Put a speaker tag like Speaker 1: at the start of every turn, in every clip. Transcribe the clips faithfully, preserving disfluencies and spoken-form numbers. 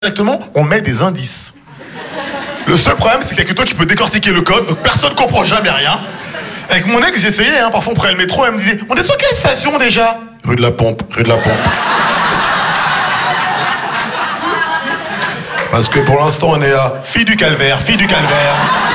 Speaker 1: directement, on met des indices. Le seul problème, c'est qu'il n'y a que toi qui peux décortiquer le code, donc personne ne comprend jamais rien. Avec mon ex, j'essayais, hein, parfois on prenait le métro, elle me disait « On est sur quelle station déjà ?»« Rue de la Pompe, rue de la Pompe. » Parce que pour l'instant, on est à Fille du Calvaire, Fille du Calvaire.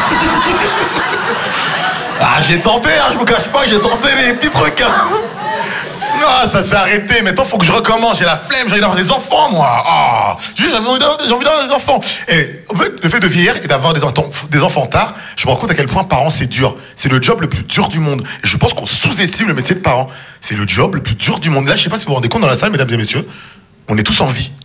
Speaker 1: Ah, j'ai tenté, hein, je vous cache pas, j'ai tenté les petits trucs. Hein. Ah, ça s'est arrêté, maintenant faut que je recommence, j'ai la flemme, j'ai envie d'avoir des enfants, moi. Ah, juste, j'ai envie d'avoir, j'ai envie d'avoir des enfants. Et en fait, le fait de vieillir et d'avoir des, des enfants tard, je me rends compte à quel point parents, c'est dur. C'est le job le plus dur du monde. Et je pense qu'on sous-estime le métier de parent. C'est le job le plus dur du monde. Là, je sais pas si vous vous rendez compte dans la salle, mesdames et messieurs, on est tous en vie.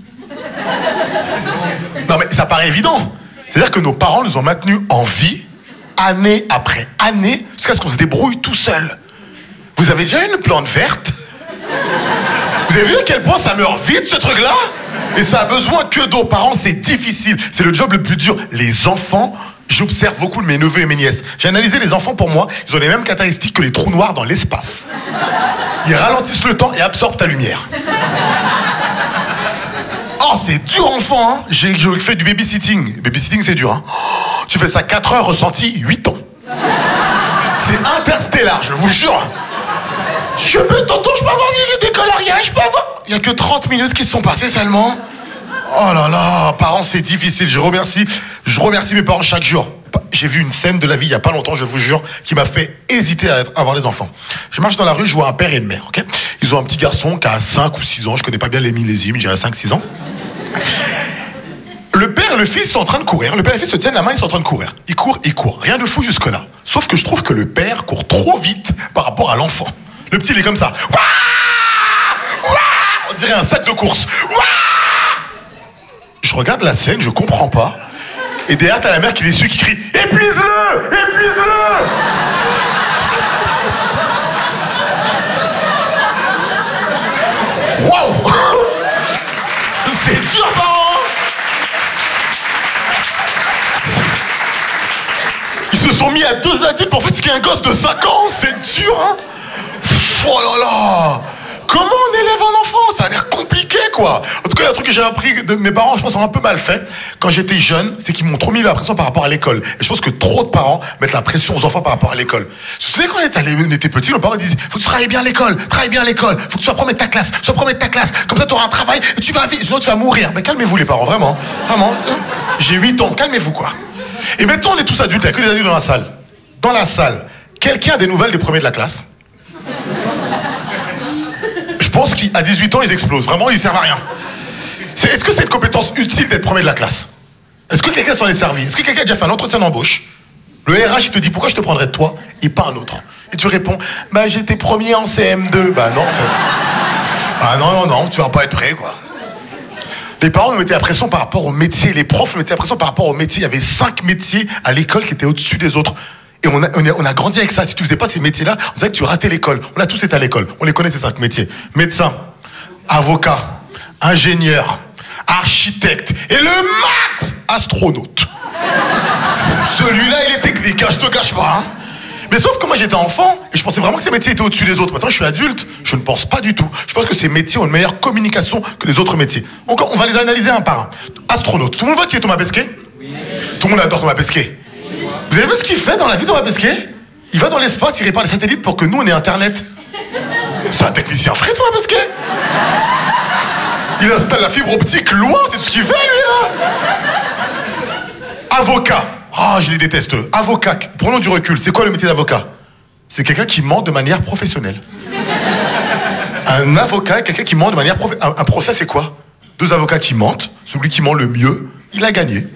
Speaker 1: Non, mais ça paraît évident. C'est-à-dire que nos parents nous ont maintenus en vie, année après année, jusqu'à ce qu'on se débrouille tout seul. Vous avez déjà une plante verte? Vous avez vu à quel point ça meurt vite, ce truc-là? Et ça a besoin que d'eau. Parents, c'est difficile. C'est le job le plus dur. Les enfants, j'observe beaucoup de mes neveux et mes nièces. J'ai analysé les enfants, pour moi, ils ont les mêmes caractéristiques que les trous noirs dans l'espace. Ils ralentissent le temps et absorbent ta lumière. Oh, c'est dur, enfant, hein. J'ai, j'ai fait du babysitting. Babysitting, c'est dur, hein. Oh, tu fais ça quatre heures, ressenti huit ans. C'est interstellar, je vous jure. Je peux, tonton, je peux avoir le décoloriage, je peux avoir... Il n'y a que trente minutes qui se sont passées seulement. Oh là là, parents, c'est difficile. Je remercie, je remercie mes parents chaque jour. J'ai vu une scène de la vie il n'y a pas longtemps, je vous jure, qui m'a fait hésiter à, être, à avoir des enfants. Je marche dans la rue, je vois un père et une mère, ok? Ils ont un petit garçon qui a cinq ou six ans, je connais pas bien les millésimes, je dirais cinq six ans. Le père et le fils sont en train de courir. Le père et le fils se tiennent la main, ils sont en train de courir. Ils courent, ils courent. Rien de fou jusque-là. Sauf que je trouve que le père court trop vite par rapport à l'enfant. Le petit, il est comme ça. Ouah Ouah On dirait un sac de course. Ouah Je regarde la scène, je comprends pas. Et derrière, t'as la mère qui les suit, qui crie « Épuise-le Épuise-le » Waouh C'est dur, parents. Ils se sont mis à deux adultes pour fatiguer un gosse de cinq ans. C'est dur, hein. Oh là là. Comment on élève un enfant? Ça a l'air compliqué, quoi. En tout cas, il y a un truc que j'ai appris de mes parents, je pense, sont un peu mal fait. Quand j'étais jeune, c'est qu'ils m'ont trop mis la pression par rapport à l'école. Et je pense que trop de parents mettent la pression aux enfants par rapport à l'école. Je sais, quand on était, on était petits, nos parents disaient « Faut que tu travailles bien à l'école, travaille bien à l'école, faut que tu sois premier de ta classe, sois premier de ta classe, comme ça tu auras un travail et tu vas vivre, sinon tu vas mourir. » Mais calmez-vous, les parents, vraiment. Vraiment. J'ai huit ans, calmez-vous, quoi. Et maintenant, on est tous adultes, il n'y a que des adultes dans la salle. Dans la salle, quelqu'un a des nouvelles des premiers de la classe? Je pense qu'à dix-huit ans, ils explosent. Vraiment, ils servent à rien. C'est, est-ce que c'est une compétence utile d'être premier de la classe? Est-ce que quelqu'un s'en est servi? Est-ce que quelqu'un a déjà fait un entretien d'embauche? Le R H, il te dit pourquoi je te prendrais de toi et pas un autre. Et tu réponds, bah j'étais premier en C M deux. Bah non, en fait. Ah non, non, non, tu vas pas être prêt, quoi. Les parents nous mettaient la pression par rapport au métier. Les profs nous mettaient la pression par rapport au métier. Il y avait cinq métiers à l'école qui étaient au-dessus des autres. Et on a, on, a, on a grandi avec ça. Si tu faisais pas ces métiers-là, on dirait que tu ratais l'école. On a tous été à l'école. On les connaît, ces cinq métiers. Médecin, avocat, ingénieur, architecte et le max, astronaute. Celui-là, il est technique, hein, je te cache pas. Hein. Mais sauf que moi, j'étais enfant et je pensais vraiment que ces métiers étaient au-dessus des autres. Maintenant, je suis adulte, je ne pense pas du tout. Je pense que ces métiers ont une meilleure communication que les autres métiers. Encore, on va les analyser un par un. Astronaute. Tout le monde voit qui est Thomas Pesquet? Oui. Tout le monde adore Thomas Pesquet. Vous avez vu ce qu'il fait dans la vie de Thomas Pesquet? Il va dans l'espace, il répare les satellites pour que nous, on ait Internet. C'est un technicien frais, Thomas Pesquet. Il installe la fibre optique loin, c'est tout ce qu'il fait, lui, là. Avocat. Ah, oh, je les déteste, eux. Avocat. Prenons du recul. C'est quoi le métier d'avocat? C'est quelqu'un qui ment de manière professionnelle. Un avocat est quelqu'un qui ment de manière professionnelle. Un, un procès, c'est quoi? Deux avocats qui mentent. Celui qui ment le mieux, il a gagné.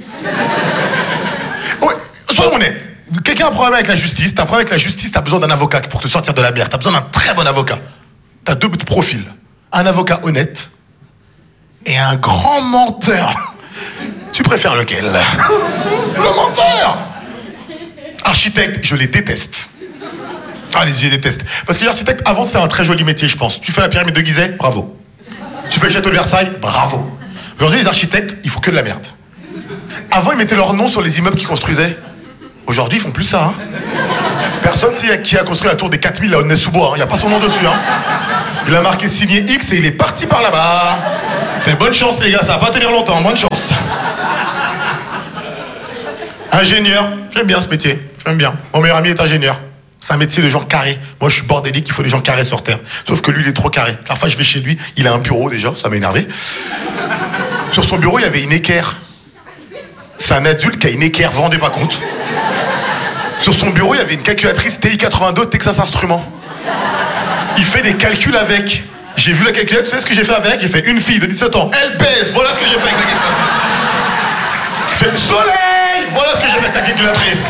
Speaker 1: Soyons honnêtes, quelqu'un a un problème avec la justice, t'as un problème avec la justice, t'as besoin d'un avocat pour te sortir de la merde, t'as besoin d'un très bon avocat. T'as deux profils, un avocat honnête et un grand menteur. Tu préfères lequel? Le menteur. Architecte, je les déteste. Ah, les je les déteste. Parce que l'architecte, avant, c'était un très joli métier, je pense. Tu fais la pyramide de Gizeh, bravo. Tu fais le château de Versailles, bravo. Aujourd'hui, les architectes, ils font que de la merde. Avant, ils mettaient leur nom sur les immeubles qu'ils construisaient. Aujourd'hui, ils font plus ça. Hein. Personne sait qui a construit la tour des quatre mille à Aulnay-sous-Bois. Il hein. n'y a pas son nom dessus. Hein. Il a marqué signé X et il est parti par là-bas. Fait bonne chance les gars, ça va pas tenir longtemps, bonne chance. Ingénieur, j'aime bien ce métier, j'aime bien. Mon meilleur ami est ingénieur. C'est un métier de gens carrés. Moi je suis bordélique, il faut des gens carrés sur Terre. Sauf que lui il est trop carré. La fois je vais chez lui, il a un bureau déjà, ça m'a énervé. Sur son bureau il y avait une équerre. C'est un adulte qui a une équerre, vous vous rendez pas compte? Sur son bureau il y avait une calculatrice T I quatre-vingt-deux Texas Instruments. Il fait des calculs avec. J'ai vu la calculatrice, tu sais ce que j'ai fait avec? J'ai fait une fille de dix-sept ans, elle pèse, voilà ce que j'ai fait avec la calculatrice. J'ai fait soleil, voilà ce que j'ai fait avec la calculatrice.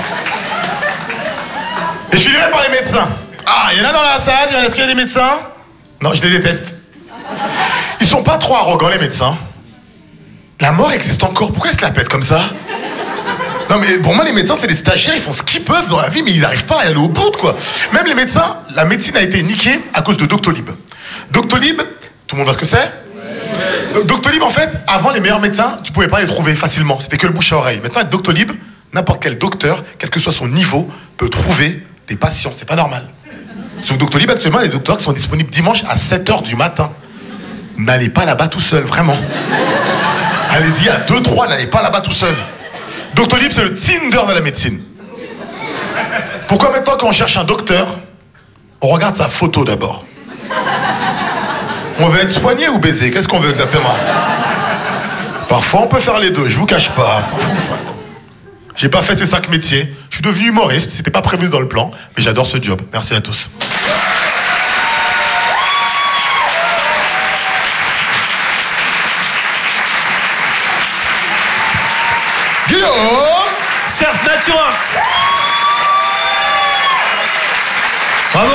Speaker 1: Et je suis livré par les médecins. Ah, il y en a dans la salle, est-ce qu'il y a des médecins? Non, je les déteste. Ils sont pas trop arrogants les médecins. La mort existe encore, pourquoi ils se la pètent comme ça? Non mais pour moi les médecins c'est des stagiaires, ils font ce qu'ils peuvent dans la vie mais ils n'arrivent pas à aller au bout quoi. Même les médecins, la médecine a été niquée à cause de Doctolib. Doctolib, tout le monde voit ce que c'est? Oui. Doctolib en fait, avant les meilleurs médecins, tu pouvais pas les trouver facilement, c'était que le bouche à oreille. Maintenant avec Doctolib, n'importe quel docteur, quel que soit son niveau, peut trouver des patients, c'est pas normal. Sur Doctolib actuellement, il y a des docteurs qui sont disponibles dimanche à sept heures du matin. N'allez pas là-bas tout seul, vraiment. Allez-y à deux trois, n'allez pas là-bas tout seul. Doctolib, c'est le Tinder de la médecine. Pourquoi maintenant, quand on cherche un docteur, on regarde sa photo d'abord? On veut être soigné ou baiser? Qu'est-ce qu'on veut exactement? Parfois, on peut faire les deux, je vous cache pas. J'ai pas fait ces cinq métiers. Je suis devenu humoriste, c'était pas prévu dans le plan, mais j'adore ce job. Merci à tous. Guillaume
Speaker 2: Certes Natura. Bravo.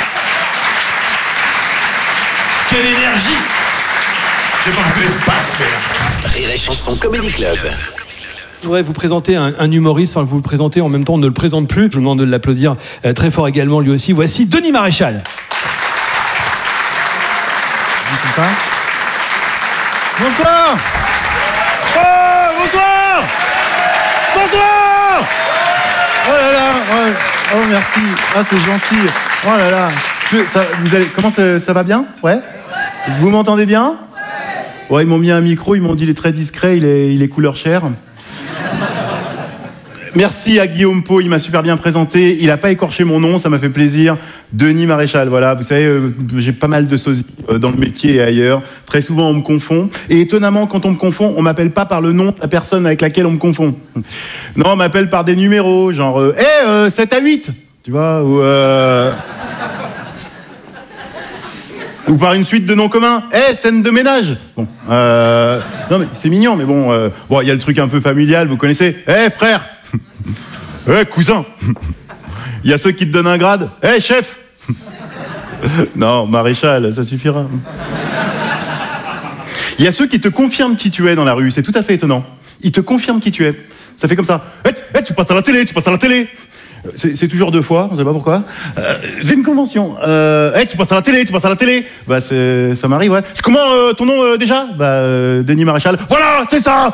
Speaker 2: Quelle énergie.
Speaker 1: J'ai pas beaucoup d'espace, mais...
Speaker 3: Rire et Chanson Comedy Club.
Speaker 2: Je voudrais vous présenter un, un humoriste, enfin vous le présentez en même temps, on ne le présente plus. Je vous demande de l'applaudir euh, très fort également lui aussi. Voici Denis Maréchal.
Speaker 4: Bonsoir. Oh, bonsoir. Bonsoir. Oh là là, ouais. Oh merci. Ah c'est gentil. Oh là là. Je, ça, vous allez, comment ça, ça va bien? Ouais. Vous m'entendez bien? Ouais, ils m'ont mis un micro, ils m'ont dit il est très discret, il est, il est couleur chair. Merci à Guillaume Pau, il m'a super bien présenté. Il n'a pas écorché mon nom, ça m'a fait plaisir. Denis Maréchal, voilà. Vous savez, euh, j'ai pas mal de sosie euh, dans le métier et ailleurs. Très souvent, on me confond. Et étonnamment, quand on me confond, on m'appelle pas par le nom de la personne avec laquelle on me confond. Non, on m'appelle par des numéros, genre euh, hey, euh, sept à huit, tu vois, ou... Euh... ou par une suite de noms communs. Eh, hey, scène de ménage. Bon, euh... non mais c'est mignon, mais bon, euh... bon, il y a le truc un peu familial, vous connaissez. Eh, hey, frère. Eh, hey, cousin. Il y a ceux qui te donnent un grade. Eh, hey, chef. Non, maréchal, ça suffira. Il y a ceux qui te confirment qui tu es dans la rue. C'est tout à fait étonnant. Ils te confirment qui tu es. Ça fait comme ça. Eh, hey, hey, tu passes à la télé, tu passes à la télé. C'est, c'est toujours deux fois, on sait pas pourquoi. Euh, c'est une convention. Euh, hey, tu passes à la télé, tu passes à la télé. Bah, c'est, ça m'arrive, ouais. C'est comment euh, ton nom euh, déjà? Bah, euh, Denis Maréchal. Voilà, c'est ça.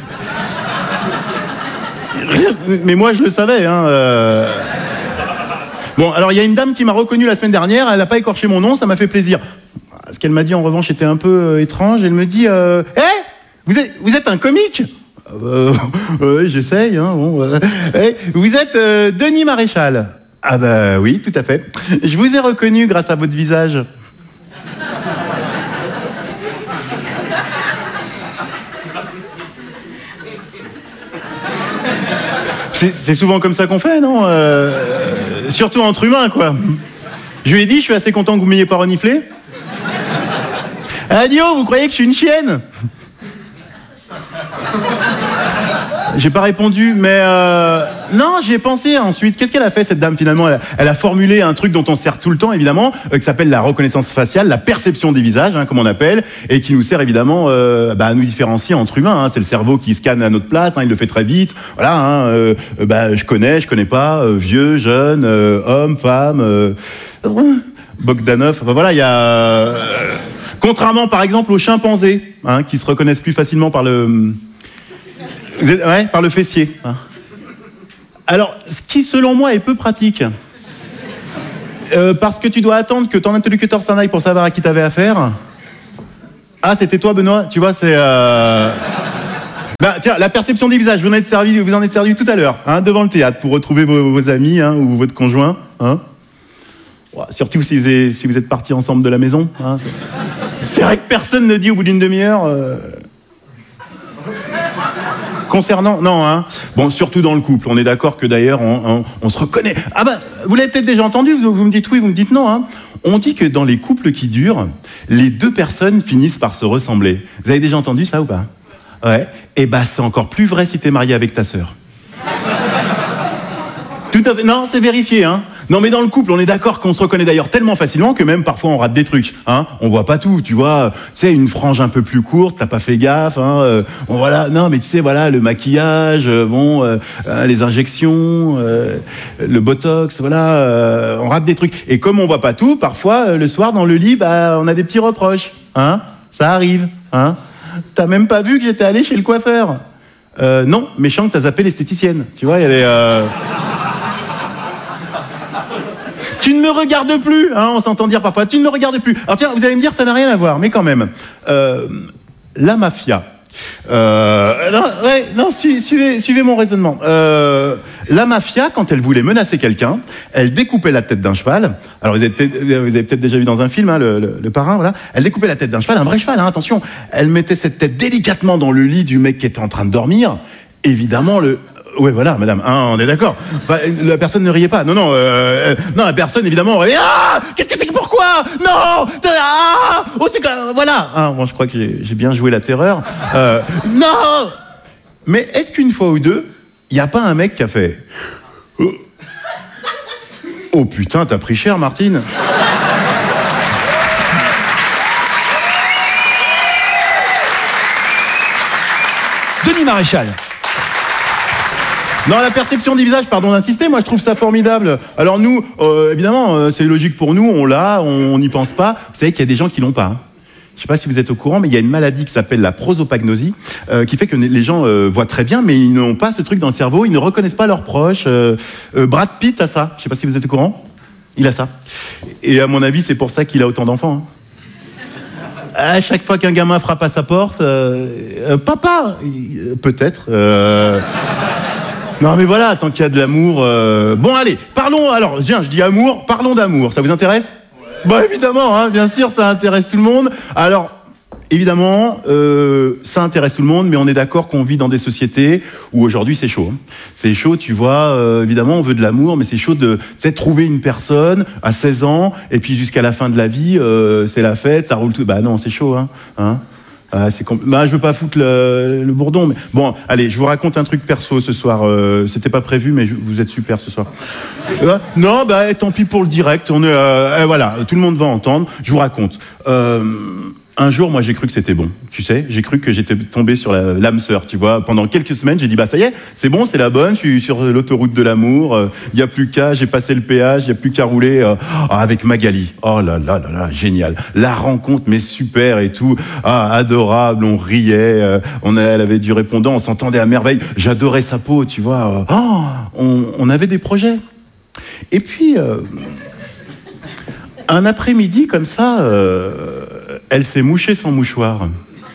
Speaker 4: Mais moi, je le savais, hein. Euh... Bon, alors il y a une dame qui m'a reconnu la semaine dernière. Elle n'a pas écorché mon nom, ça m'a fait plaisir. Ce qu'elle m'a dit en revanche était un peu euh, étrange. Elle me dit, euh, hey, vous êtes, vous êtes un comique? Euh, euh, j'essaye, hein, bon, euh, hey, vous êtes euh, Denis Maréchal? Ah bah oui, tout à fait. Je vous ai reconnu grâce à votre visage. C'est, c'est souvent comme ça qu'on fait, non? euh, Surtout entre humains, quoi. Je lui ai dit, je suis assez content que vous m'ayez pas reniflé. Adio, vous croyez que je suis une chienne? J'ai pas répondu, mais euh... non, j'y ai pensé ensuite. Qu'est-ce qu'elle a fait, cette dame, finalement? elle a, elle a formulé un truc dont on sert tout le temps, évidemment, euh, qui s'appelle la reconnaissance faciale, la perception des visages, hein, comme on appelle, et qui nous sert évidemment euh, bah, à nous différencier entre humains. Hein. C'est le cerveau qui scanne à notre place, hein, il le fait très vite. Voilà, hein, euh, bah, je connais, je connais pas, euh, vieux, jeune, euh, homme, femme, euh... Bogdanov. Enfin, voilà, il y a. Euh... Contrairement, par exemple, aux chimpanzés, hein, qui se reconnaissent plus facilement par le. Vous êtes, ouais, par le fessier. Alors, ce qui, selon moi, est peu pratique. Euh, parce que tu dois attendre que ton interlocuteur s'en aille pour savoir à qui t'avais affaire. Ah, c'était toi, Benoît? Tu vois, c'est... Euh... Bah, tiens, la perception des visages, vous en êtes servi, vous en êtes servi tout à l'heure, hein, devant le théâtre, pour retrouver vos, vos amis hein, ou votre conjoint. Hein. Surtout si vous êtes, si vous êtes partis ensemble de la maison. Hein, c'est... c'est vrai que personne ne dit au bout d'une demi-heure... Euh... Concernant... Non, hein. Bon, surtout dans le couple. On est d'accord que d'ailleurs, on, on, on se reconnaît. Ah ben, vous l'avez peut-être déjà entendu, vous, vous me dites oui, vous me dites non. Hein. On dit que dans les couples qui durent, les deux personnes finissent par se ressembler. Vous avez déjà entendu ça ou pas? Ouais. Et bah, c'est encore plus vrai si t'es marié avec ta sœur. Tout à fait. Non, c'est vérifié, hein. Non, mais dans le couple, on est d'accord qu'on se reconnaît d'ailleurs tellement facilement que même parfois on rate des trucs, hein. On voit pas tout, tu vois. Tu sais, une frange un peu plus courte, t'as pas fait gaffe, hein. Euh, bon, voilà. Non, mais tu sais, voilà, le maquillage, euh, bon, euh, euh, les injections, euh, le botox, voilà, euh, on rate des trucs. Et comme on voit pas tout, parfois, euh, le soir dans le lit, bah, on a des petits reproches, hein. Ça arrive, hein. T'as même pas vu que j'étais allé chez le coiffeur? Euh, non, méchant que t'as zappé l'esthéticienne. Tu vois, il y avait... Euh... Tu ne me regardes plus, hein, on s'entend dire parfois, tu ne me regardes plus. Alors tiens, vous allez me dire, ça n'a rien à voir, mais quand même. Euh, la mafia. Euh, non, ouais, non su, suivez, suivez mon raisonnement. Euh, la mafia, quand elle voulait menacer quelqu'un, elle découpait la tête d'un cheval. Alors vous avez peut-être, vous avez peut-être déjà vu dans un film, hein, le, le, le parrain, voilà. Elle découpait la tête d'un cheval, un vrai cheval, hein, attention. Elle mettait cette tête délicatement dans le lit du mec qui était en train de dormir. Évidemment, le... Ouais, voilà, madame, hein, on est d'accord. Enfin, la personne ne riait pas. Non, non, euh, non, la personne, évidemment, aurait dit « Ah, qu'est-ce que c'est que pourquoi? Non, ah, oh, c'est que... Voilà. Ah, bon, je crois que j'ai, j'ai bien joué la terreur. Euh, non. Mais est-ce qu'une fois ou deux, il n'y a pas un mec qui a fait « Oh putain, t'as pris cher, Martine ?»
Speaker 2: Denis Maréchal.
Speaker 4: Non, la perception des visages, pardon d'insister, moi je trouve ça formidable. Alors nous, euh, évidemment, euh, c'est logique pour nous, on l'a, on n'y pense pas. Vous savez qu'il y a des gens qui l'ont pas. Hein. Je sais pas si vous êtes au courant, mais il y a une maladie qui s'appelle la prosopagnosie, euh, qui fait que les gens euh, voient très bien, mais ils n'ont pas ce truc dans le cerveau, ils ne reconnaissent pas leurs proches. Euh, euh, Brad Pitt a ça, je sais pas si vous êtes au courant. Il a ça. Et à mon avis, c'est pour ça qu'il a autant d'enfants. Hein. À chaque fois qu'un gamin frappe à sa porte, euh, euh, papa, euh, peut-être... Euh, Non mais voilà, tant qu'il y a de l'amour... Euh... Bon allez, parlons, alors viens, je dis amour, parlons d'amour, ça vous intéresse? Ouais. Bah évidemment, hein, bien sûr, ça intéresse tout le monde. Alors, évidemment, euh, ça intéresse tout le monde, mais on est d'accord qu'on vit dans des sociétés où aujourd'hui c'est chaud. Hein. C'est chaud, tu vois, euh, évidemment on veut de l'amour, mais c'est chaud de trouver une personne à seize ans, et puis jusqu'à la fin de la vie, euh, c'est la fête, ça roule tout... Bah non, c'est chaud, hein, hein. Ah, c'est compl... bah, je veux pas foutre le, le bourdon, mais bon, allez, je vous raconte un truc perso ce soir. Euh, c'était pas prévu, mais je... vous êtes super ce soir. Euh, non, bah tant pis pour le direct. On est, euh, euh, voilà, tout le monde va entendre. Je vous raconte. Euh, un jour, moi, j'ai cru que c'était bon. Tu sais, j'ai cru que j'étais tombé sur la, l'âme sœur. Tu vois, pendant quelques semaines, j'ai dit bah ça y est, c'est bon, c'est la bonne. Je suis sur l'autoroute de l'amour. Il euh, y a plus qu'à, j'ai passé le péage. Il y a plus qu'à rouler euh, ah, avec Magali. Oh là là là là, génial. La rencontre, mais super et tout. Ah, adorable. On riait. Euh, on a, elle avait du répondant. On s'entendait à merveille. J'adorais sa peau. Tu vois. Oh, on, on avait des projets. Et puis. Euh, Un après-midi, comme ça, euh, elle s'est mouchée son mouchoir.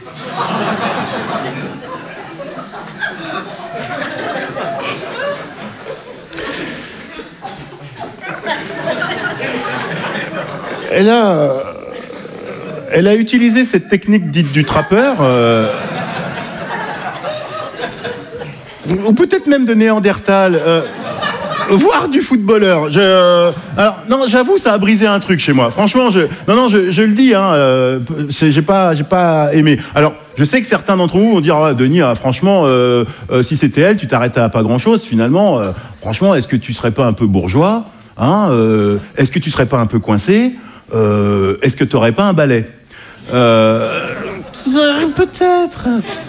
Speaker 4: Elle a, elle a utilisé cette technique dite du trappeur, euh, ou peut-être même de Néandertal. Euh, Voire du footballeur. Je... Alors, non, j'avoue, ça a brisé un truc chez moi. Franchement, je... non, non, je, je le dis, hein, euh, j'ai pas, j'ai pas aimé. Alors, je sais que certains d'entre vous vont dire, ah, Denis, ah, franchement, euh, euh, si c'était elle, tu t'arrêtes à pas grand-chose. Finalement, euh, franchement, est-ce que tu serais pas un peu bourgeois, hein, euh, est-ce que tu serais pas un peu coincé, euh, est-ce que tu aurais pas un balai, euh, peut-être.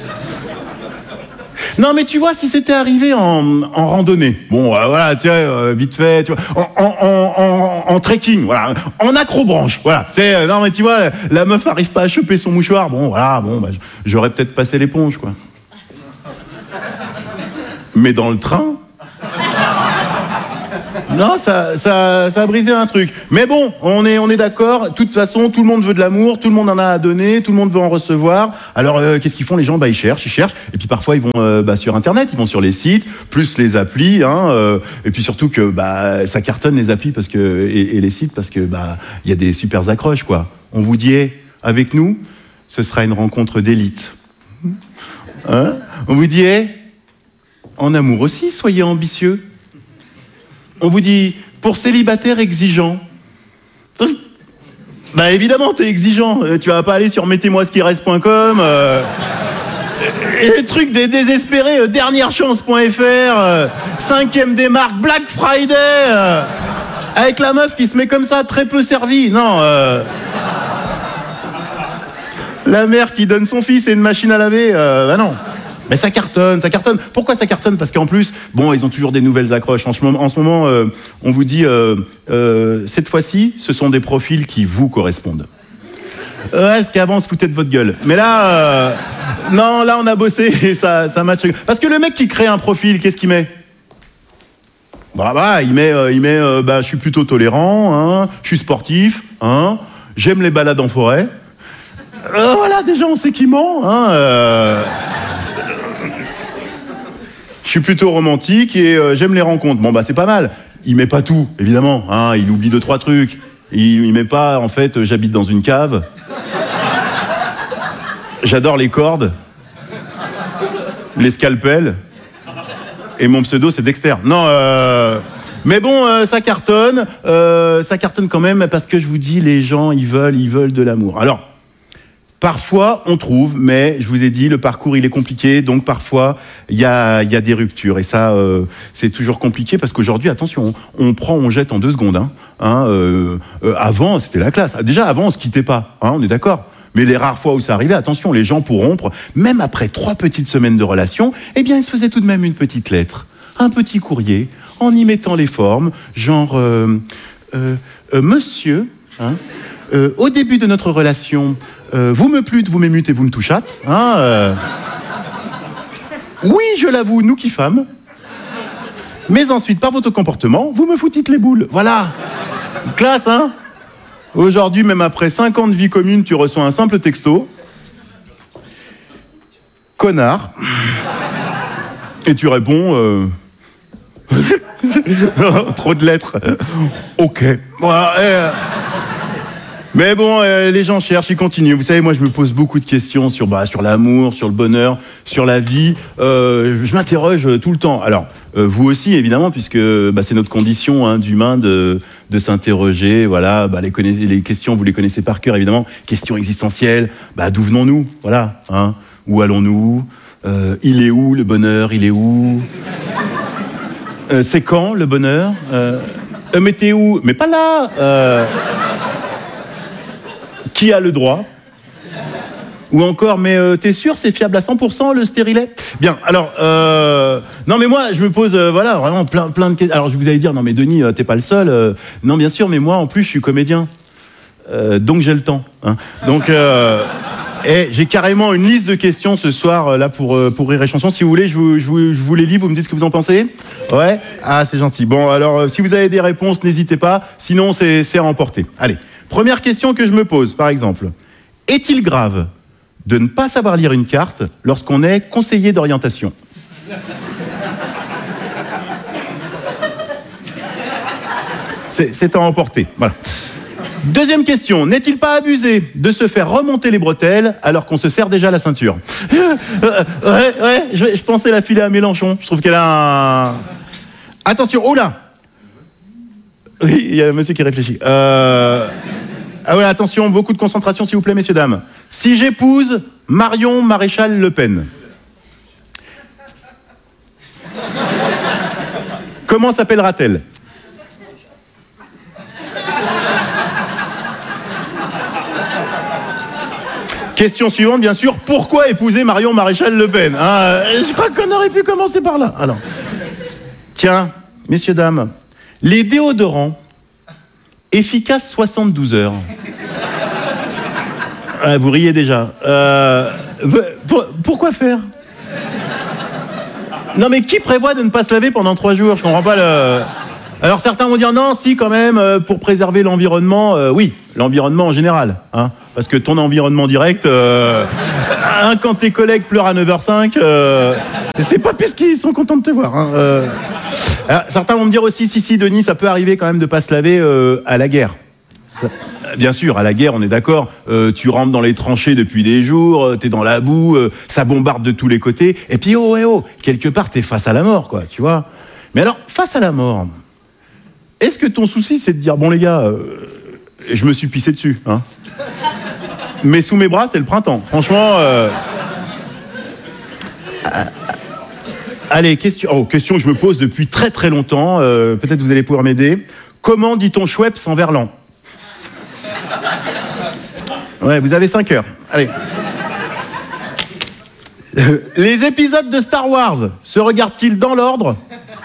Speaker 4: Non, mais tu vois, si c'était arrivé en, en randonnée, bon, euh, voilà, tu vois, euh, vite fait, tu vois, en, en, en, en, en trekking, voilà, en acrobranche, voilà, c'est, euh, non, mais tu vois, la meuf arrive pas à choper son mouchoir, bon, voilà, bon, bah, j'aurais peut-être passé l'éponge, quoi. Mais dans le train, Non, ça, ça, ça a brisé un truc. Mais bon, on est, on est d'accord. De toute façon, tout le monde veut de l'amour, tout le monde en a à donner, tout le monde veut en recevoir. Alors, euh, qu'est-ce qu'ils font les gens? Bah, ils cherchent, ils cherchent. Et puis parfois, ils vont euh, bah, sur Internet, ils vont sur les sites, plus les applis. Hein, euh, et puis surtout que bah, ça cartonne les applis parce que, et, et les sites parce que bah, il y a des super accroches, quoi. On vous dit, hey, avec nous, ce sera une rencontre d'élite. Hein? On vous dit, hey, en amour aussi, soyez ambitieux. On vous dit, pour célibataires exigeants. Bah évidemment, t'es exigeant. Tu vas pas aller sur mettez-moi ce qui reste point com. Euh, et les trucs des désespérés, euh, dernière chance point f r, euh, cinquième des marques, Black Friday, euh, avec la meuf qui se met comme ça, très peu servie. Non. Euh, la mère qui donne son fils et une machine à laver. Euh, bah non. Mais ça cartonne, ça cartonne. Pourquoi ça cartonne? Parce qu'en plus, bon, ils ont toujours des nouvelles accroches. En ce moment, en ce moment euh, on vous dit, euh, euh, cette fois-ci, ce sont des profils qui vous correspondent. Ouais, parce qu'avant, on se foutait de votre gueule. Mais là, euh, non, là, on a bossé et ça, ça match. Parce que le mec qui crée un profil, qu'est-ce qu'il met? Bah, bah, il met, euh, il met, euh, bah, je suis plutôt tolérant, hein, je suis sportif, hein, j'aime les balades en forêt. Euh, voilà, déjà, on sait qui ment, hein. Euh... Je suis plutôt romantique et euh, j'aime les rencontres. Bon, bah, c'est pas mal. Il met pas tout, évidemment. Hein, il oublie deux, trois trucs. Il, il met pas, en fait, euh, j'habite dans une cave. J'adore les cordes. Les scalpels. Et mon pseudo, c'est Dexter. Non, euh... mais bon, euh, ça cartonne. Euh, ça cartonne quand même parce que je vous dis, les gens, ils veulent, ils veulent de l'amour. Alors, parfois, on trouve, mais je vous ai dit, le parcours, il est compliqué, donc parfois, il y a, y a des ruptures. Et ça, euh, c'est toujours compliqué parce qu'aujourd'hui, attention, on, on prend, on jette en deux secondes. Hein, hein, euh, euh, avant, c'était la classe. Déjà, avant, on se quittait pas, hein, on est d'accord. Mais les rares fois où ça arrivait, attention, les gens, pour rompre, même après trois petites semaines de relation, eh bien, ils se faisaient tout de même une petite lettre, un petit courrier, en y mettant les formes, genre, euh, euh, euh, monsieur, hein, euh, au début de notre relation, Euh, vous me plûtes, vous m'émutez et vous me touchâtes. Hein, euh... Oui, je l'avoue, nous qui femmes. Mais ensuite, par votre comportement, vous me foutîtes les boules. Voilà. Classe, hein? Aujourd'hui, même après cinq ans de vie commune, tu reçois un simple texto. Connard. Et tu réponds... Euh... Trop de lettres. Ok. Voilà. Et... Mais bon, euh, les gens cherchent, ils continuent. Vous savez, moi, je me pose beaucoup de questions sur, bah, sur l'amour, sur le bonheur, sur la vie. Euh, je m'interroge tout le temps. Alors, euh, vous aussi, évidemment, puisque bah, c'est notre condition hein, d'humain de, de s'interroger. Voilà, bah, les, conna- les questions, vous les connaissez par cœur, évidemment. Questions existentielles. Bah, d'où venons-nous? Voilà. Hein, où allons-nous? euh, Il est où le bonheur? Il est où? euh, C'est quand le bonheur? euh, euh, Mais t'es où? Mais pas là. Euh, Qui a le droit? Ou encore, mais euh, t'es sûr, c'est fiable à cent pour cent le stérilet? Bien, alors, euh, non mais moi, je me pose, euh, voilà, vraiment plein, plein de questions. Alors je vous allez dire, non mais Denis, euh, t'es pas le seul. Euh, non, bien sûr, mais moi, en plus, je suis comédien. Euh, donc j'ai le temps. Hein. Donc, euh, et j'ai carrément une liste de questions ce soir, euh, là, pour, euh, pour Rire et Chanson. Si vous voulez, je vous, je, vous, je vous les lis, vous me dites ce que vous en pensez? Ouais? Ah, c'est gentil. Bon, alors, euh, si vous avez des réponses, n'hésitez pas. Sinon, c'est, c'est à emporter. Allez. Première question que je me pose, par exemple. Est-il grave de ne pas savoir lire une carte lorsqu'on est conseiller d'orientation? C'est, c'est à emporter. Voilà. Deuxième question. N'est-il pas abusé de se faire remonter les bretelles alors qu'on se serre déjà la ceinture? Ouais, ouais, je, je pensais la filer à Mélenchon. Je trouve qu'elle a un... Attention, oh là! Oui, il y a un monsieur qui réfléchit. Euh... Ah ouais, attention, beaucoup de concentration, s'il vous plaît, messieurs, dames. Si j'épouse Marion Maréchal Le Pen, comment s'appellera-t-elle? Question suivante, bien sûr. Pourquoi épouser Marion Maréchal Le Pen? Hein, je crois qu'on aurait pu commencer par là. Alors, tiens, messieurs, dames, les déodorants efficaces soixante-douze heures. Ah, vous riez déjà. Euh, pour, pourquoi faire? Non mais qui prévoit de ne pas se laver pendant trois jours? Je comprends pas le... Alors certains vont dire non, si quand même, euh, pour préserver l'environnement, euh, oui, l'environnement en général, hein, parce que ton environnement direct, euh, hein, quand tes collègues pleurent à neuf heures cinq, euh, c'est pas parce qu'ils sont contents de te voir. Hein, euh. Alors, certains vont me dire aussi, si, si, Denis, ça peut arriver quand même de pas se laver euh, à la guerre. Ça, bien sûr, à la guerre, on est d'accord, euh, tu rentres dans les tranchées depuis des jours, euh, t'es dans la boue, euh, ça bombarde de tous les côtés, et puis oh, eh, oh, quelque part, t'es face à la mort, quoi, tu vois. Mais alors, face à la mort, est-ce que ton souci, c'est de dire, bon les gars, euh, je me suis pissé dessus, hein, mais sous mes bras, c'est le printemps. Franchement, euh... allez, question, oh, question que je me pose depuis très très longtemps, euh, peut-être vous allez pouvoir m'aider. Comment dit-on Schweppes en verlan? Ouais, vous avez cinq heures. Allez. Les épisodes de Star Wars se regardent-ils dans l'ordre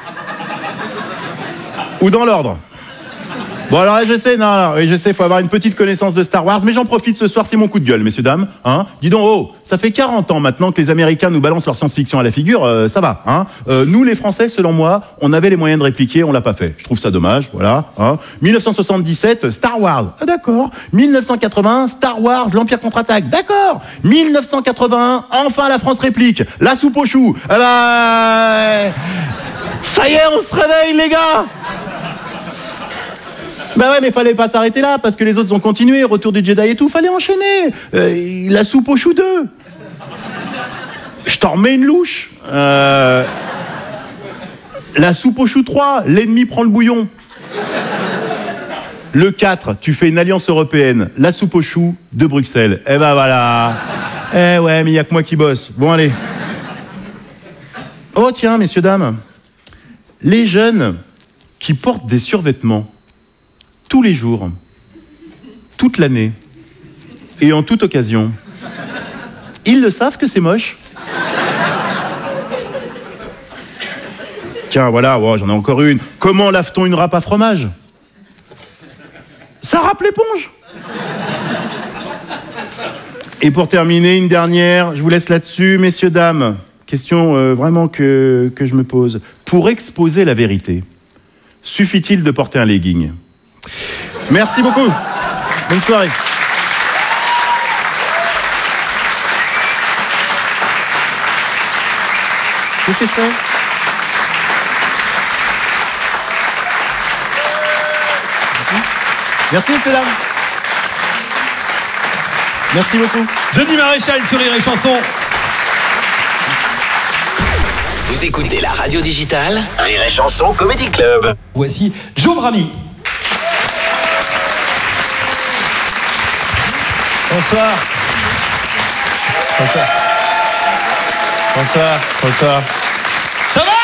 Speaker 4: ou dans l'ordre? Bon, alors là, je sais, non, non, oui, je sais, il faut avoir une petite connaissance de Star Wars, mais j'en profite ce soir, c'est mon coup de gueule, messieurs, dames. Hein. Dis donc, oh, ça fait quarante ans maintenant que les Américains nous balancent leur science-fiction à la figure, euh, ça va. Hein. Euh, nous, les Français, selon moi, on avait les moyens de répliquer, on l'a pas fait. Je trouve ça dommage, voilà. Hein. dix-neuf cent soixante-dix-sept, Star Wars, ah, d'accord. dix-neuf cent quatre-vingts, Star Wars, l'Empire contre-attaque, d'accord. dix-neuf cent quatre-vingt-un, enfin la France réplique, la soupe aux choux. Eh ben, ça y est, on se réveille, les gars. Bah ouais, mais fallait pas s'arrêter là, parce que les autres ont continué, retour du Jedi et tout, fallait enchaîner. Euh, la soupe aux choux deux. Je t'en remets une louche. Euh, la soupe aux choux trois, l'ennemi prend le bouillon. Le quatre, tu fais une alliance européenne, la soupe aux choux de Bruxelles. Eh ben voilà. Eh ouais, mais il y a que moi qui bosse. Bon, allez. Oh tiens, messieurs, dames, les jeunes qui portent des survêtements tous les jours, toute l'année, et en toute occasion, ils le savent que c'est moche. Tiens, voilà, oh, j'en ai encore une. Comment lave-t-on une râpe à fromage? Ça râpe l'éponge. Et pour terminer, une dernière, je vous laisse là-dessus, messieurs, dames. Question euh, vraiment que, que je me pose. Pour exposer la vérité, suffit-il de porter un legging? Merci beaucoup. Bonne soirée. Qu'est-ce que je fais? Merci, messieurs, dames. Merci beaucoup.
Speaker 2: Denis Maréchal sur Rire et Chanson.
Speaker 3: Vous écoutez la radio digitale Rire et Chanson Comedy Club.
Speaker 2: Voici Joe Brami.
Speaker 5: Bonsoir. Bonsoir. Bonsoir. Bonsoir. Ça va?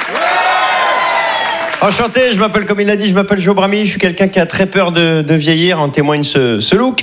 Speaker 5: Ouais. Enchanté, je m'appelle, comme il l'a dit, je m'appelle Joe Brami. Je suis quelqu'un qui a très peur de, de vieillir. En témoigne ce, ce look.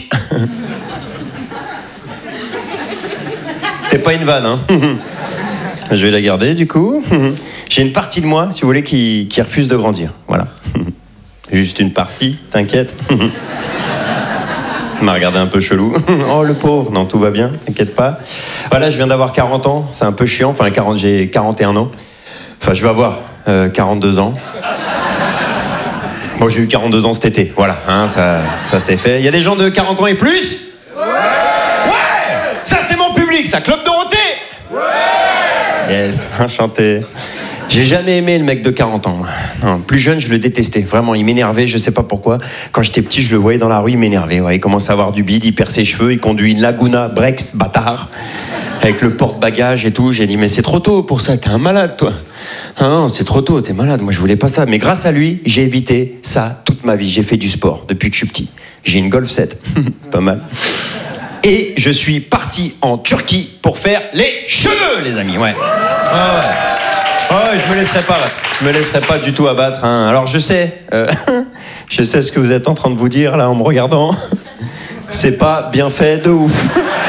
Speaker 5: T'es pas une vanne, hein? Je vais la garder, du coup. J'ai une partie de moi, si vous voulez, qui, qui refuse de grandir. Voilà. Juste une partie, t'inquiète. Il m'a regardé un peu chelou. Oh, le pauvre. Non, tout va bien, t'inquiète pas. Voilà, je viens d'avoir quarante ans. C'est un peu chiant. Enfin, quarante, j'ai quarante et un ans. Enfin, je vais avoir euh, quarante-deux ans. Bon, j'ai eu quarante-deux ans cet été. Voilà, hein, ça, ça c'est fait. Il y a des gens de quarante ans et plus? Ouais! Ouais! Ça, c'est mon public, ça. Club Dorothée? Ouais! Yes, enchanté. J'ai jamais aimé le mec de quarante ans. Non, plus jeune, je le détestais. Vraiment, il m'énervait, je sais pas pourquoi. Quand j'étais petit, je le voyais dans la rue, il m'énervait. Ouais, il commence à avoir du bide, il perd ses cheveux, il conduit une Laguna Brex, bâtard, avec le porte-bagages et tout. J'ai dit, mais c'est trop tôt pour ça, t'es un malade, toi. Ah non, c'est trop tôt, t'es malade. Moi, je voulais pas ça. Mais grâce à lui, j'ai évité ça toute ma vie. J'ai fait du sport depuis que je suis petit. J'ai une Golf sept. Pas mal. Et je suis parti en Turquie pour faire les cheveux, les amis. Ouais. Ah ouais. Oh, je me laisserai pas, je me laisserai pas du tout abattre. Hein. Alors je sais, euh, je sais ce que vous êtes en train de vous dire là en me regardant. C'est pas bien fait de ouf.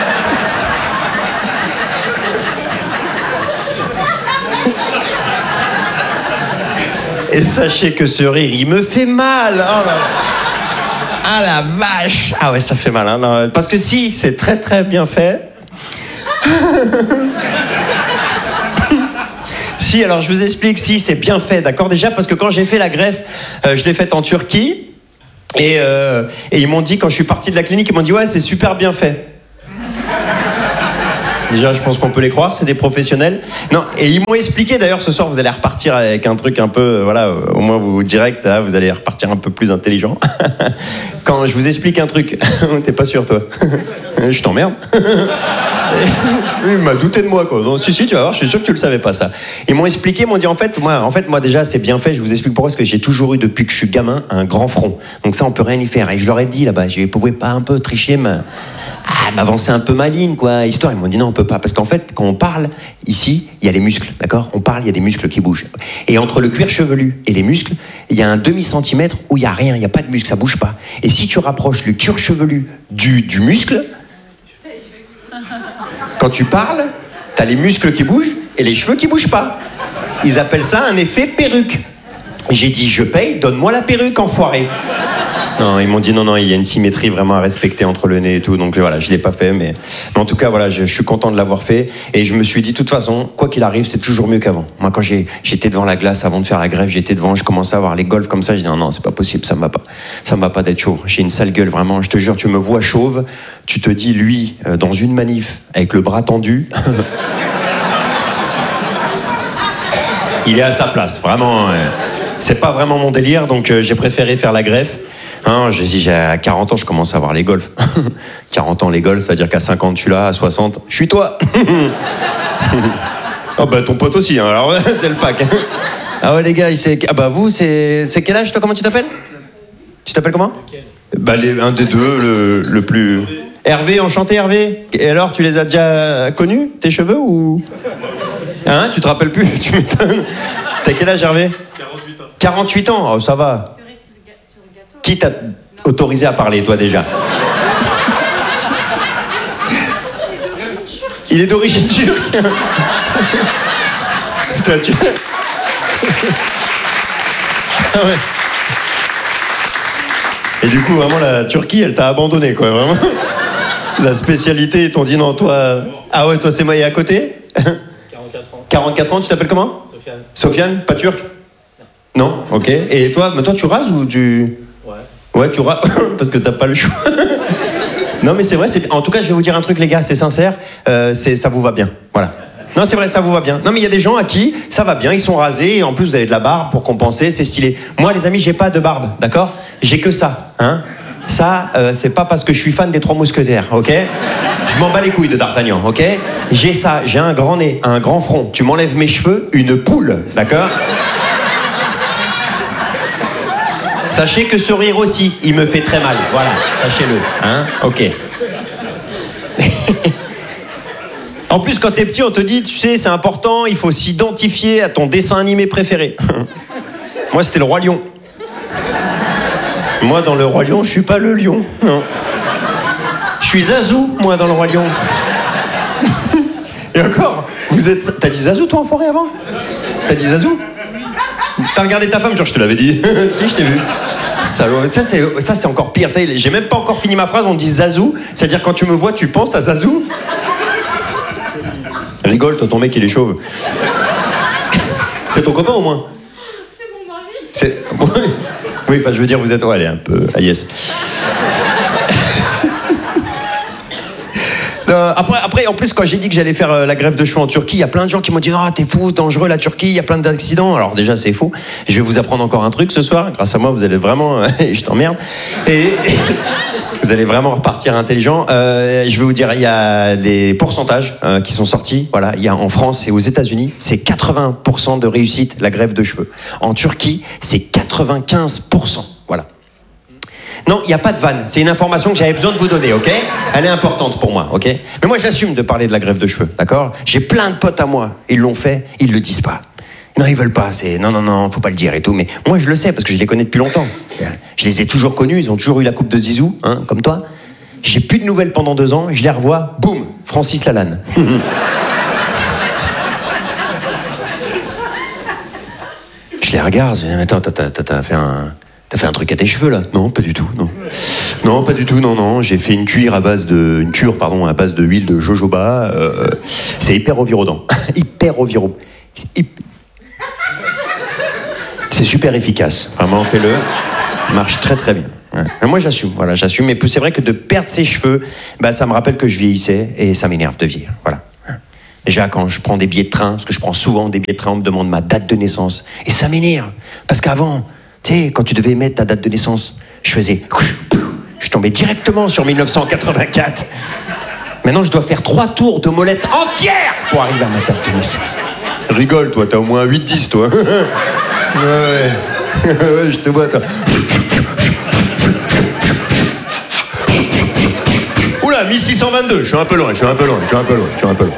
Speaker 5: Et sachez que ce rire, il me fait mal. Oh là. Ah la vache. Ah ouais, ça fait mal. Hein. Non, parce que si, c'est très très bien fait. Si Si, alors je vous explique, si, c'est bien fait, d'accord? Déjà, parce que quand j'ai fait la greffe, euh, je l'ai faite en Turquie, et, euh, et ils m'ont dit, quand je suis parti de la clinique, ils m'ont dit, ouais, c'est super bien fait. Déjà, je pense qu'on peut les croire, c'est des professionnels. Non, et ils m'ont expliqué, d'ailleurs, ce soir, vous allez repartir avec un truc un peu, euh, voilà, au moins vous direct, là, vous allez repartir un peu plus intelligent. Quand je vous explique un truc, t'es pas sûr, toi? Je t'emmerde. Il m'a douté de moi, quoi. Non, si, si, tu vas voir, je suis sûr que tu le savais pas, ça. Ils m'ont expliqué, ils m'ont dit, en fait, moi, en fait, moi, déjà, c'est bien fait, je vous explique pourquoi, parce que j'ai toujours eu, depuis que je suis gamin, un grand front. Donc ça, on peut rien y faire. Et je leur ai dit, là-bas, je ne pouvais pas un peu tricher, mais... Ah, m'avancer un peu ma ligne, quoi, histoire. Ils m'ont dit non, on peut pas. Parce qu'en fait, quand on parle, ici, il y a les muscles, d'accord? On parle, il y a des muscles qui bougent. Et entre le cuir chevelu et les muscles, il y a un demi-centimètre où il n'y a rien, il n'y a pas de muscle, ça bouge pas. Et si tu rapproches le cuir chevelu du, du muscle, quand tu parles, tu as les muscles qui bougent et les cheveux qui bougent pas. Ils appellent ça un effet perruque. J'ai dit, je paye, donne-moi la perruque, enfoiré. Non, ils m'ont dit non, non, il y a une symétrie vraiment à respecter entre le nez et tout, donc voilà, je l'ai pas fait, mais, mais en tout cas, voilà, je, je suis content de l'avoir fait, et je me suis dit, de toute façon, quoi qu'il arrive, c'est toujours mieux qu'avant. Moi, quand j'ai, j'étais devant la glace avant de faire la greffe, j'étais devant, je commençais à voir les golfs comme ça, j'ai dit non, non, c'est pas possible, ça me va pas, ça me va pas d'être chauve, j'ai une sale gueule, vraiment, je te jure, tu me vois chauve, tu te dis, lui, euh, dans une manif, avec le bras tendu, il est à sa place, vraiment, euh, c'est pas vraiment mon délire, donc euh, j'ai préféré faire la greffe. Hein, j'ai dit, à quarante ans, je commence à voir les golfs. quarante ans, les golfs, c'est-à-dire qu'à cinquante, je suis là, à soixante, je suis toi. Oh bah ton pote aussi, hein, alors c'est le pack. Ah ouais, les gars, il sait... Ah bah vous, c'est, c'est quel âge, toi, comment tu t'appelles? Tu t'appelles comment? Bah les, un des deux, le, le plus... Hervé, enchanté Hervé. Et alors, tu les as déjà connus, tes cheveux, ou... Hein, tu te rappelles plus? Tu m'étonnes. T'as quel âge, Hervé? quarante-huit ans. quarante-huit ans, oh, ça va. Qui t'a autorisé à parler, toi, déjà? Il est d'origine turque. Putain, tu... Ah ouais. Et du coup, vraiment, la Turquie, elle t'a abandonné, quoi, vraiment. La spécialité, ils t'ont dit non, toi... Ah ouais, toi, c'est moi, et à côté?
Speaker 2: quarante-quatre ans.
Speaker 5: quarante-quatre ans, tu t'appelles comment?
Speaker 2: Sofiane.
Speaker 5: Sofiane, pas turc? Non. Non, ok. Et toi, mais toi, tu rases ou tu... Ouais, tu rases parce que t'as pas le choix. Non, mais c'est vrai, c'est... en tout cas, je vais vous dire un truc, les gars, c'est sincère, euh, c'est... ça vous va bien. Voilà. Non, c'est vrai, ça vous va bien. Non, mais il y a des gens à qui ça va bien, ils sont rasés, et en plus, vous avez de la barbe pour compenser, c'est stylé. Moi, les amis, j'ai pas de barbe, d'accord? J'ai que ça, hein. Ça, euh, c'est pas parce que je suis fan des Trois Mousquetaires, ok? Je m'en bats les couilles de D'Artagnan, ok? J'ai ça, j'ai un grand nez, un grand front. Tu m'enlèves mes cheveux, une poule, d'accord? Sachez que sourire aussi, il me fait très mal. Voilà, sachez-le. Hein? Ok. En plus, quand t'es petit, on te dit, tu sais, c'est important, il faut s'identifier à ton dessin animé préféré. Moi, c'était le Roi Lion. Moi, dans le Roi Lion, je suis pas le lion. Non. Je suis Zazou, moi, dans le Roi Lion. Et encore, vous êtes... T'as dit Zazou, toi, en forêt, avant? T'as dit Zazou? T'as regardé ta femme, genre je te l'avais dit. Si, je t'ai vu. Salaud. Ça, c'est, ça, c'est encore pire. J'ai même pas encore fini ma phrase, on dit Zazou. C'est-à-dire, quand tu me vois, tu penses à Zazou? Rigole, toi, ton mec, il est chauve. C'est ton copain, au moins?
Speaker 6: C'est mon mari.
Speaker 5: C'est... Oui, enfin, je veux dire, vous êtes... Ouais, elle est un peu... Ah, yes. Euh, après, après, en plus, quand j'ai dit que j'allais faire euh, la greffe de cheveux en Turquie, il y a plein de gens qui m'ont dit « Ah, oh, t'es fou, dangereux la Turquie, il y a plein d'accidents. » Alors déjà, c'est faux. Je vais vous apprendre encore un truc ce soir. Grâce à moi, vous allez vraiment... je t'emmerde. Et, et vous allez vraiment repartir intelligent. Euh, je vais vous dire, il y a des pourcentages euh, qui sont sortis. Voilà, il y a en France et aux États-Unis, c'est quatre-vingts pour cent de réussite la greffe de cheveux. En Turquie, c'est quatre-vingt-quinze pour cent. Voilà. Non, il n'y a pas de vanne. C'est une information que j'avais besoin de vous donner, ok? Elle est importante pour moi, ok? Mais moi, j'assume de parler de la greffe de cheveux, d'accord? J'ai plein de potes à moi. Ils l'ont fait, ils le disent pas. Non, ils veulent pas. C'est non, non, non, faut pas le dire et tout. Mais moi, je le sais parce que je les connais depuis longtemps. Je les ai toujours connus. Ils ont toujours eu la coupe de Zizou, hein, comme toi. J'ai plus de nouvelles pendant deux ans. Je les revois. Boum, Francis Lalanne. Je les regarde. Je dis, mais attends, t'as, t'as, t'as fait un. T'as fait un truc à tes cheveux là? Non, pas du tout, non. Non, pas du tout, non, non. J'ai fait une cure à base de, une cure, pardon, à base de huile de jojoba. Euh, c'est hyper ovirodant, hyper oviro. C'est super efficace. Vraiment, fais-le. Marche très très bien. Ouais. Moi, j'assume. Voilà, j'assume. Mais c'est vrai que de perdre ses cheveux, bah, ça me rappelle que je vieillissais et ça m'énerve de vieillir. Voilà. Déjà, quand je prends des billets de train, parce que je prends souvent des billets de train, on me demande ma date de naissance. Et ça m'énerve. Parce qu'avant, tu sais, quand tu devais mettre ta date de naissance, je faisais... Je tombais directement sur mille neuf cent quatre-vingt-quatre. Maintenant, je dois faire trois tours de molette entière pour arriver à ma date de naissance. Rigole, toi, t'as au moins huit dix, toi. Ouais, ouais, je te vois, toi. Oula, mille six cent vingt-deux, je suis un peu loin, je suis un peu loin, je suis un peu loin, je suis un peu loin.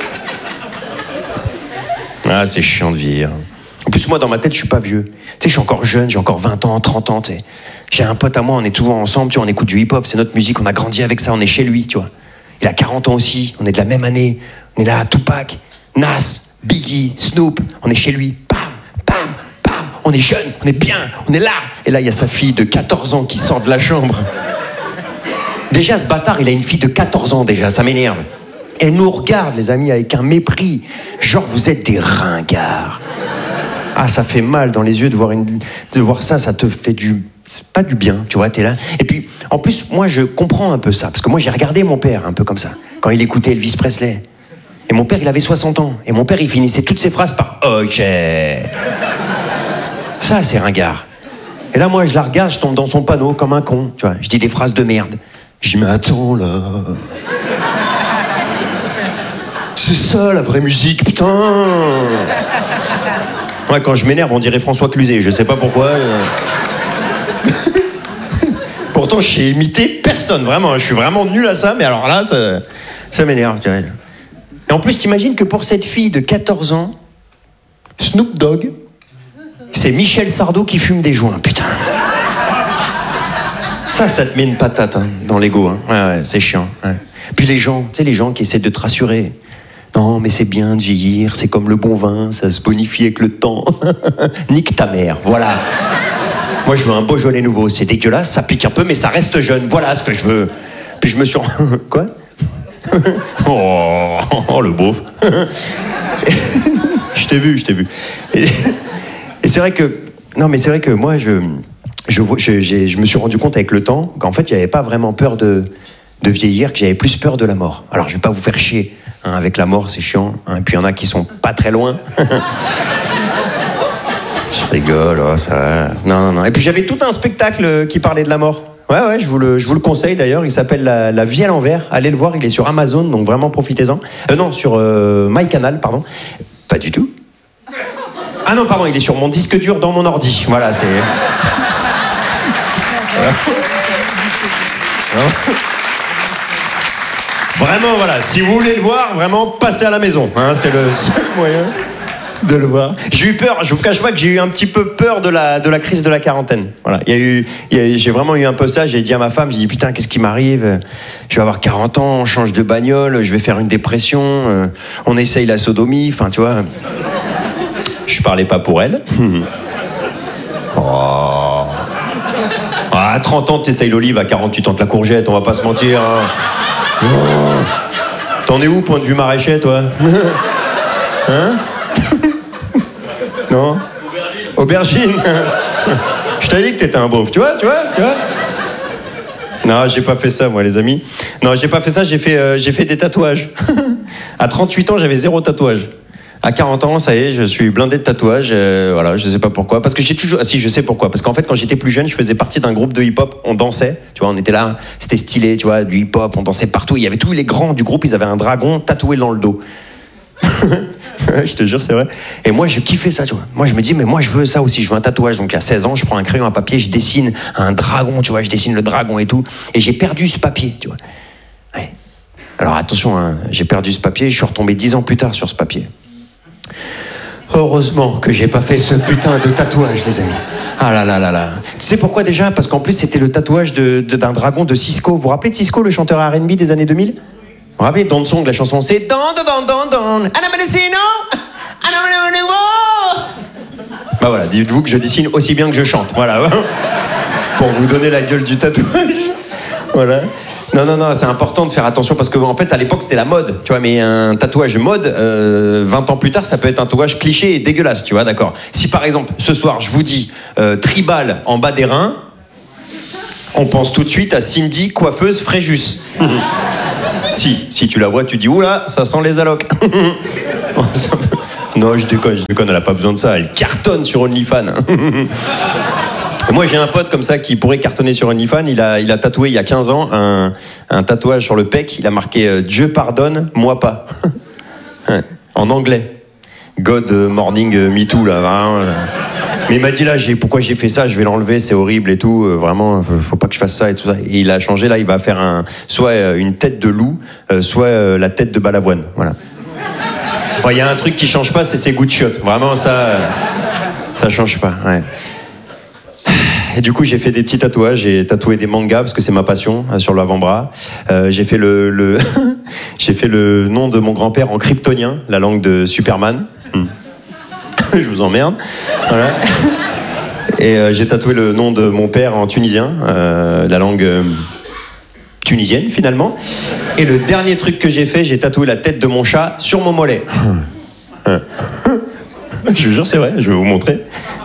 Speaker 5: Ah, c'est chiant de vieillir. En plus, moi, dans ma tête, je suis pas vieux. Tu sais, je suis encore jeune, j'ai encore vingt ans, trente ans, tu sais. J'ai un pote à moi, on est toujours ensemble, tu vois, on écoute du hip-hop, c'est notre musique, on a grandi avec ça, on est chez lui, tu vois. Il a quarante ans aussi, on est de la même année, on est là, Tupac, Nas, Biggie, Snoop, on est chez lui, bam, bam, bam, on est jeune, on est bien, on est là. Et là, il y a sa fille de quatorze ans qui sort de la chambre. Déjà, ce bâtard, il a une fille de quatorze ans déjà, ça m'énerve. Elle nous regarde, les amis, avec un mépris. Genre, vous êtes des ringards. Ah, ça fait mal dans les yeux de voir, une, de voir ça, ça te fait du... C'est pas du bien, tu vois, t'es là. Et puis, en plus, moi, je comprends un peu ça. Parce que moi, j'ai regardé mon père un peu comme ça, quand il écoutait Elvis Presley. Et mon père, il avait soixante ans. Et mon père, il finissait toutes ses phrases par « Ok ». Ça, c'est ringard. Et là, moi, je la regarde, je tombe dans son panneau comme un con, tu vois. Je dis des phrases de merde. Je dis « Mais attends, là... C'est ça, la vraie musique, putain !» Ouais, quand je m'énerve, on dirait François Cluzet. Je sais pas pourquoi... Euh... Pourtant, je sais imiter personne, vraiment. Je suis vraiment nul à ça, mais alors là, ça, ça m'énerve. Et en plus, t'imagines que pour cette fille de quatorze ans, Snoop Dogg, c'est Michel Sardou qui fume des joints, putain. Ça, ça te met une patate hein, dans l'ego. Hein. Ouais, ouais, c'est chiant. Ouais. Puis les gens, tu sais, les gens qui essaient de te rassurer. Non, mais c'est bien de vieillir, c'est comme le bon vin, ça se bonifie avec le temps. Nique ta mère, voilà. Moi, je veux un Beaujolais nouveau. C'est dégueulasse, ça pique un peu, mais ça reste jeune. Voilà ce que je veux. Puis je me suis... Quoi? oh, oh, le beauf. Je t'ai vu, je t'ai vu. Et, et c'est vrai que... Non, mais c'est vrai que moi, je, je, je, je, je me suis rendu compte avec le temps qu'en fait, il n'y avait pas vraiment peur de, de vieillir, que j'avais plus peur de la mort. Alors, je ne vais pas vous faire chier. Hein, avec la mort, c'est chiant. Hein, et puis, il y en a qui sont pas très loin. Je rigole, oh, ça... Non, non, non. Et puis j'avais tout un spectacle qui parlait de la mort. Ouais, ouais, je vous le, je vous le conseille d'ailleurs. Il s'appelle la, la vie à l'envers. Allez le voir, il est sur Amazon, donc vraiment profitez-en. Euh, non, sur euh, MyCanal, pardon. Pas du tout. Ah non, pardon, il est sur mon disque dur dans mon ordi. Voilà, c'est... Voilà. Vraiment, voilà, si vous voulez le voir, vraiment, passez à la maison. Hein, c'est le seul moyen de le voir. J'ai eu peur, je vous cache pas que j'ai eu un petit peu peur de la, de la crise de la quarantaine. Voilà, il y a eu, il y a, j'ai vraiment eu un peu ça. J'ai dit à ma femme, j'ai dit putain, qu'est-ce qui m'arrive? Je vais avoir quarante ans, on change de bagnole, je vais faire une dépression, euh, on essaye la sodomie, enfin tu vois. Je parlais pas pour elle. Oh. Ah, à trente ans, t'essayes l'olive, à quarante, tu tentes la courgette, on va pas se mentir. Hein. Oh. T'en es où, point de vue maraîcher, toi? Hein? Non? Aubergine. Aubergine. Je t'avais dit que t'étais un beauf, tu vois, tu vois, tu vois. Non, j'ai pas fait ça, moi, les amis. Non, j'ai pas fait ça, j'ai fait, euh, j'ai fait des tatouages. À trente-huit ans, j'avais zéro tatouage. À quarante ans, ça y est, je suis blindé de tatouages. Euh, voilà, je sais pas pourquoi. Parce que j'ai toujours... Ah si, je sais pourquoi. Parce qu'en fait, quand j'étais plus jeune, je faisais partie d'un groupe de hip-hop. On dansait, tu vois, on était là, c'était stylé, tu vois, du hip-hop, on dansait partout. Il y avait tous les grands du groupe, ils avaient un dragon tatoué dans le dos. Je te jure, c'est vrai. Et moi, je kiffais ça, tu vois. Moi, je me dis, mais moi, je veux ça aussi. Je veux un tatouage. Donc, à seize ans, je prends un crayon à papier, je dessine un dragon, tu vois. Je dessine le dragon et tout. Et j'ai perdu ce papier, tu vois. Ouais. Alors, attention, hein, j'ai perdu ce papier. Je suis retombé dix ans plus tard sur ce papier. Heureusement que j'ai pas fait ce putain de tatouage, les amis. Ah là là là là. Tu sais pourquoi déjà? Parce qu'en plus, c'était le tatouage de, de, d'un dragon de Cisco. Vous vous rappelez de Cisco, le chanteur R and B des années deux mille? Vous vous rappelez Don Song, la chanson, c'est Don Don Don Don Don. Bah voilà, dites-vous que je dessine aussi bien que je chante. Voilà. Pour vous donner la gueule du tatouage. Voilà. Non, non, non, c'est important de faire attention parce que en fait, à l'époque, c'était la mode, tu vois. Mais un tatouage mode, euh, vingt ans plus tard, ça peut être un tatouage cliché et dégueulasse, tu vois, d'accord. Si par exemple, ce soir, je vous dis euh, tribal en bas des reins, on pense tout de suite à Cindy, coiffeuse Fréjus. si, si tu la vois, tu dis oula, ça sent les allocs. Non, je déconne, je déconne, elle a pas besoin de ça, elle cartonne sur OnlyFans. Moi, j'ai un pote comme ça qui pourrait cartonner sur OnlyFans. Il a, il a tatoué il y a quinze ans un, un tatouage sur le pec. Il a marqué euh, Dieu pardonne, moi pas. En anglais. God morning me too, là. Hein. Mais il m'a dit là, j'ai, pourquoi j'ai fait ça, je vais l'enlever, c'est horrible et tout. Vraiment, faut pas que je fasse ça et tout ça. Et il a changé, là, il va faire un, soit une tête de loup, soit la tête de balavoine. Voilà. Il bon, y a un truc qui change pas, c'est ses goûts de chiottes. Vraiment, ça, ça change pas. Ouais. Et du coup, j'ai fait des petits tatouages. J'ai tatoué des mangas parce que c'est ma passion sur l'avant-bras. Euh, j'ai fait le, le j'ai fait le nom de mon grand-père en kryptonien, la langue de Superman. Hum. Je vous emmerde. Voilà. Et euh, j'ai tatoué le nom de mon père en tunisien, euh, la langue euh, tunisienne finalement. Et le dernier truc que j'ai fait, j'ai tatoué la tête de mon chat sur mon mollet. Je vous jure, c'est vrai. Je vais vous montrer.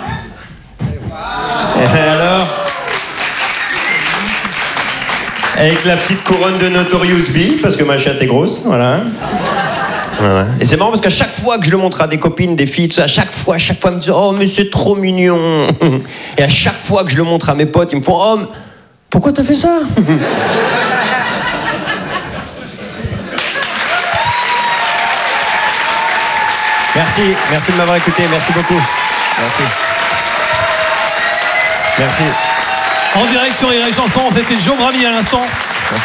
Speaker 5: Et alors, avec la petite couronne de Notorious B, parce que ma chatte est grosse, voilà. Voilà. Et c'est marrant parce qu'à chaque fois que je le montre à des copines, des filles, tout ça, à chaque fois, à chaque fois, elles me disent oh mais c'est trop mignon. Et à chaque fois que je le montre à mes potes, ils me font oh mais pourquoi t'as fait ça? Merci, merci de m'avoir écouté, merci beaucoup. Merci. Merci.
Speaker 2: En direct sur Rire et Chanson, c'était Joe Brami à l'instant.
Speaker 5: Merci.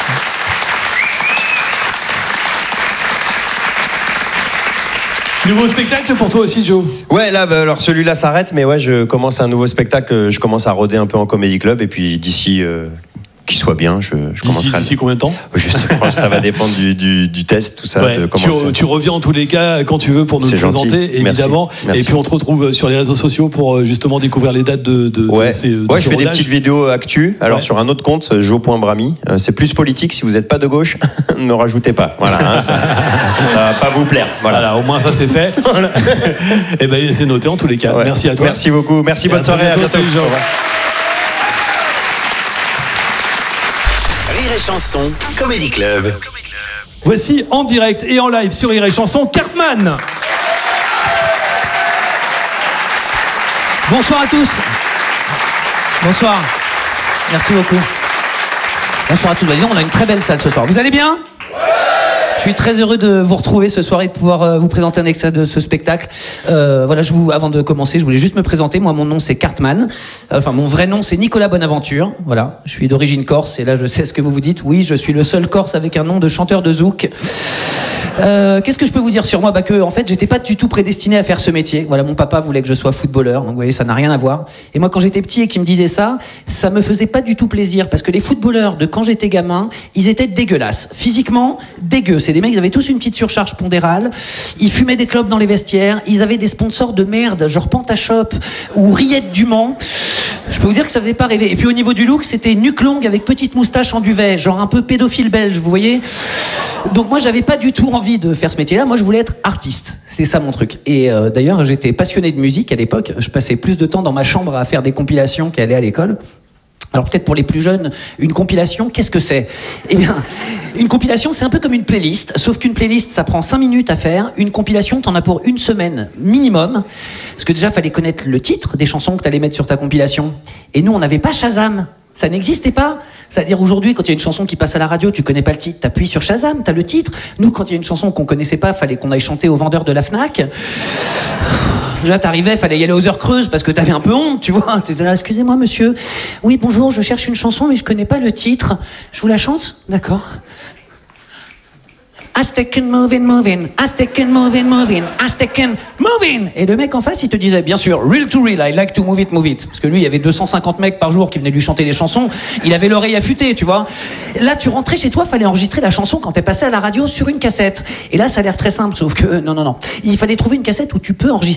Speaker 2: Nouveau spectacle pour toi aussi, Joe?
Speaker 5: Ouais, là, bah, alors celui-là s'arrête, mais ouais, je commence un nouveau spectacle, je commence à rôder un peu en Comedy Club, et puis d'ici euh, qu'il soit bien, je, je commencerai.
Speaker 2: D'ici, d'ici combien de temps?
Speaker 5: Je sais pas, ça va dépendre du, du, du test, tout ça.
Speaker 2: Ouais,
Speaker 5: de
Speaker 2: tu, tu reviens en tous les cas quand tu veux pour nous le présenter, gentil. Évidemment. Merci. Merci. Et puis on te retrouve sur les réseaux sociaux pour justement découvrir les dates de, de,
Speaker 5: ouais.
Speaker 2: de ces de
Speaker 5: Ouais,
Speaker 2: ce
Speaker 5: je fais
Speaker 2: rodage.
Speaker 5: des petites vidéos actu. Alors ouais. Sur un autre compte, jo point brami. C'est plus politique. Si vous n'êtes pas de gauche, ne me rajoutez pas. Voilà, hein, ça, ça va pas vous plaire. Voilà, voilà,
Speaker 2: au moins ça c'est fait. Et ben c'est noté en tous les cas. Ouais. Merci à toi.
Speaker 5: Merci beaucoup. Merci, et bonne à soirée.
Speaker 2: Bientôt,
Speaker 5: à bientôt.
Speaker 2: Salut,
Speaker 3: Rire et Chanson, Comedy Club.
Speaker 2: Voici en direct et en live sur Rire et Chanson, Cartman.
Speaker 6: Bonsoir à tous. Bonsoir. Merci beaucoup. Bonsoir à tous. Bah, disons, on a une très belle salle ce soir. Vous allez bien ? Je suis très heureux de vous retrouver ce soir et de pouvoir euh, vous présenter un extrait de ce spectacle. Euh, voilà, je vous, avant de commencer, je voulais juste me présenter. Moi, mon nom, c'est Cartman. Enfin, mon vrai nom, c'est Nicolas Bonaventure. Voilà, je suis d'origine corse et là, je sais ce que vous vous dites. Oui, je suis le seul corse avec un nom de chanteur de zouk. Euh, qu'est-ce que je peux vous dire sur moi ? Bah que, en fait, j'étais pas du tout prédestiné à faire ce métier. Voilà, mon papa voulait que je sois footballeur, donc vous voyez, ça n'a rien à voir. Et moi, quand j'étais petit et qu'il me disait ça, ça me faisait pas du tout plaisir parce que les footballeurs de quand j'étais gamin, ils étaient dégueulasses. Physiquement, dégueux. C'est des mecs, ils avaient tous une petite surcharge pondérale. Ils fumaient des clopes dans les vestiaires. Ils avaient des sponsors de merde, genre Pantashop ou Riette du Mans. Je peux vous dire que ça faisait pas rêver. Et puis au niveau du look, c'était nuque longue avec petite moustache en duvet, genre un peu pédophile belge, vous voyez. Donc moi, j'avais pas du tout envie de faire ce métier-là. Moi, je voulais être artiste. C'était ça mon truc. Et euh, d'ailleurs, j'étais passionné de musique à l'époque. Je passais plus de temps dans ma chambre à faire des compilations qu'à aller à l'école. Alors peut-être pour les plus jeunes, une compilation, qu'est-ce que c'est ? Eh bien, une compilation, c'est un peu comme une playlist, sauf qu'une playlist, ça prend cinq minutes à faire. Une compilation, t'en as pour une semaine minimum. Parce que déjà, fallait connaître le titre des chansons que t'allais mettre sur ta compilation. Et nous, on n'avait pas Shazam. Ça n'existait pas. C'est-à-dire aujourd'hui, quand il y a une chanson qui passe à la radio, tu connais pas le titre, t'appuies sur Shazam, t'as le titre. Nous, quand il y a une chanson qu'on connaissait pas, fallait qu'on aille chanter au vendeur de la Fnac. Là, t'arrivais, fallait y aller aux heures creuses parce que t'avais un peu honte, tu vois. T'étais là, excusez-moi, monsieur. Oui, bonjour, je cherche une chanson, mais je connais pas le titre. Je vous la chante ? D'accord. Aztecan moving, moving, Aztecan moving, moving, Aztecan moving. Et le mec en face, il te disait, bien sûr, real to real, I like to move it, move it. Parce que lui, il y avait deux cent cinquante mecs par jour qui venaient lui chanter des chansons. Il avait l'oreille affûtée, tu vois. Là, tu rentrais chez toi, fallait enregistrer la chanson quand t'es passé à la radio sur une cassette. Et là, ça a l'air très simple, sauf que, non, non, non. Il fallait trouver une cassette où tu peux enregistrer.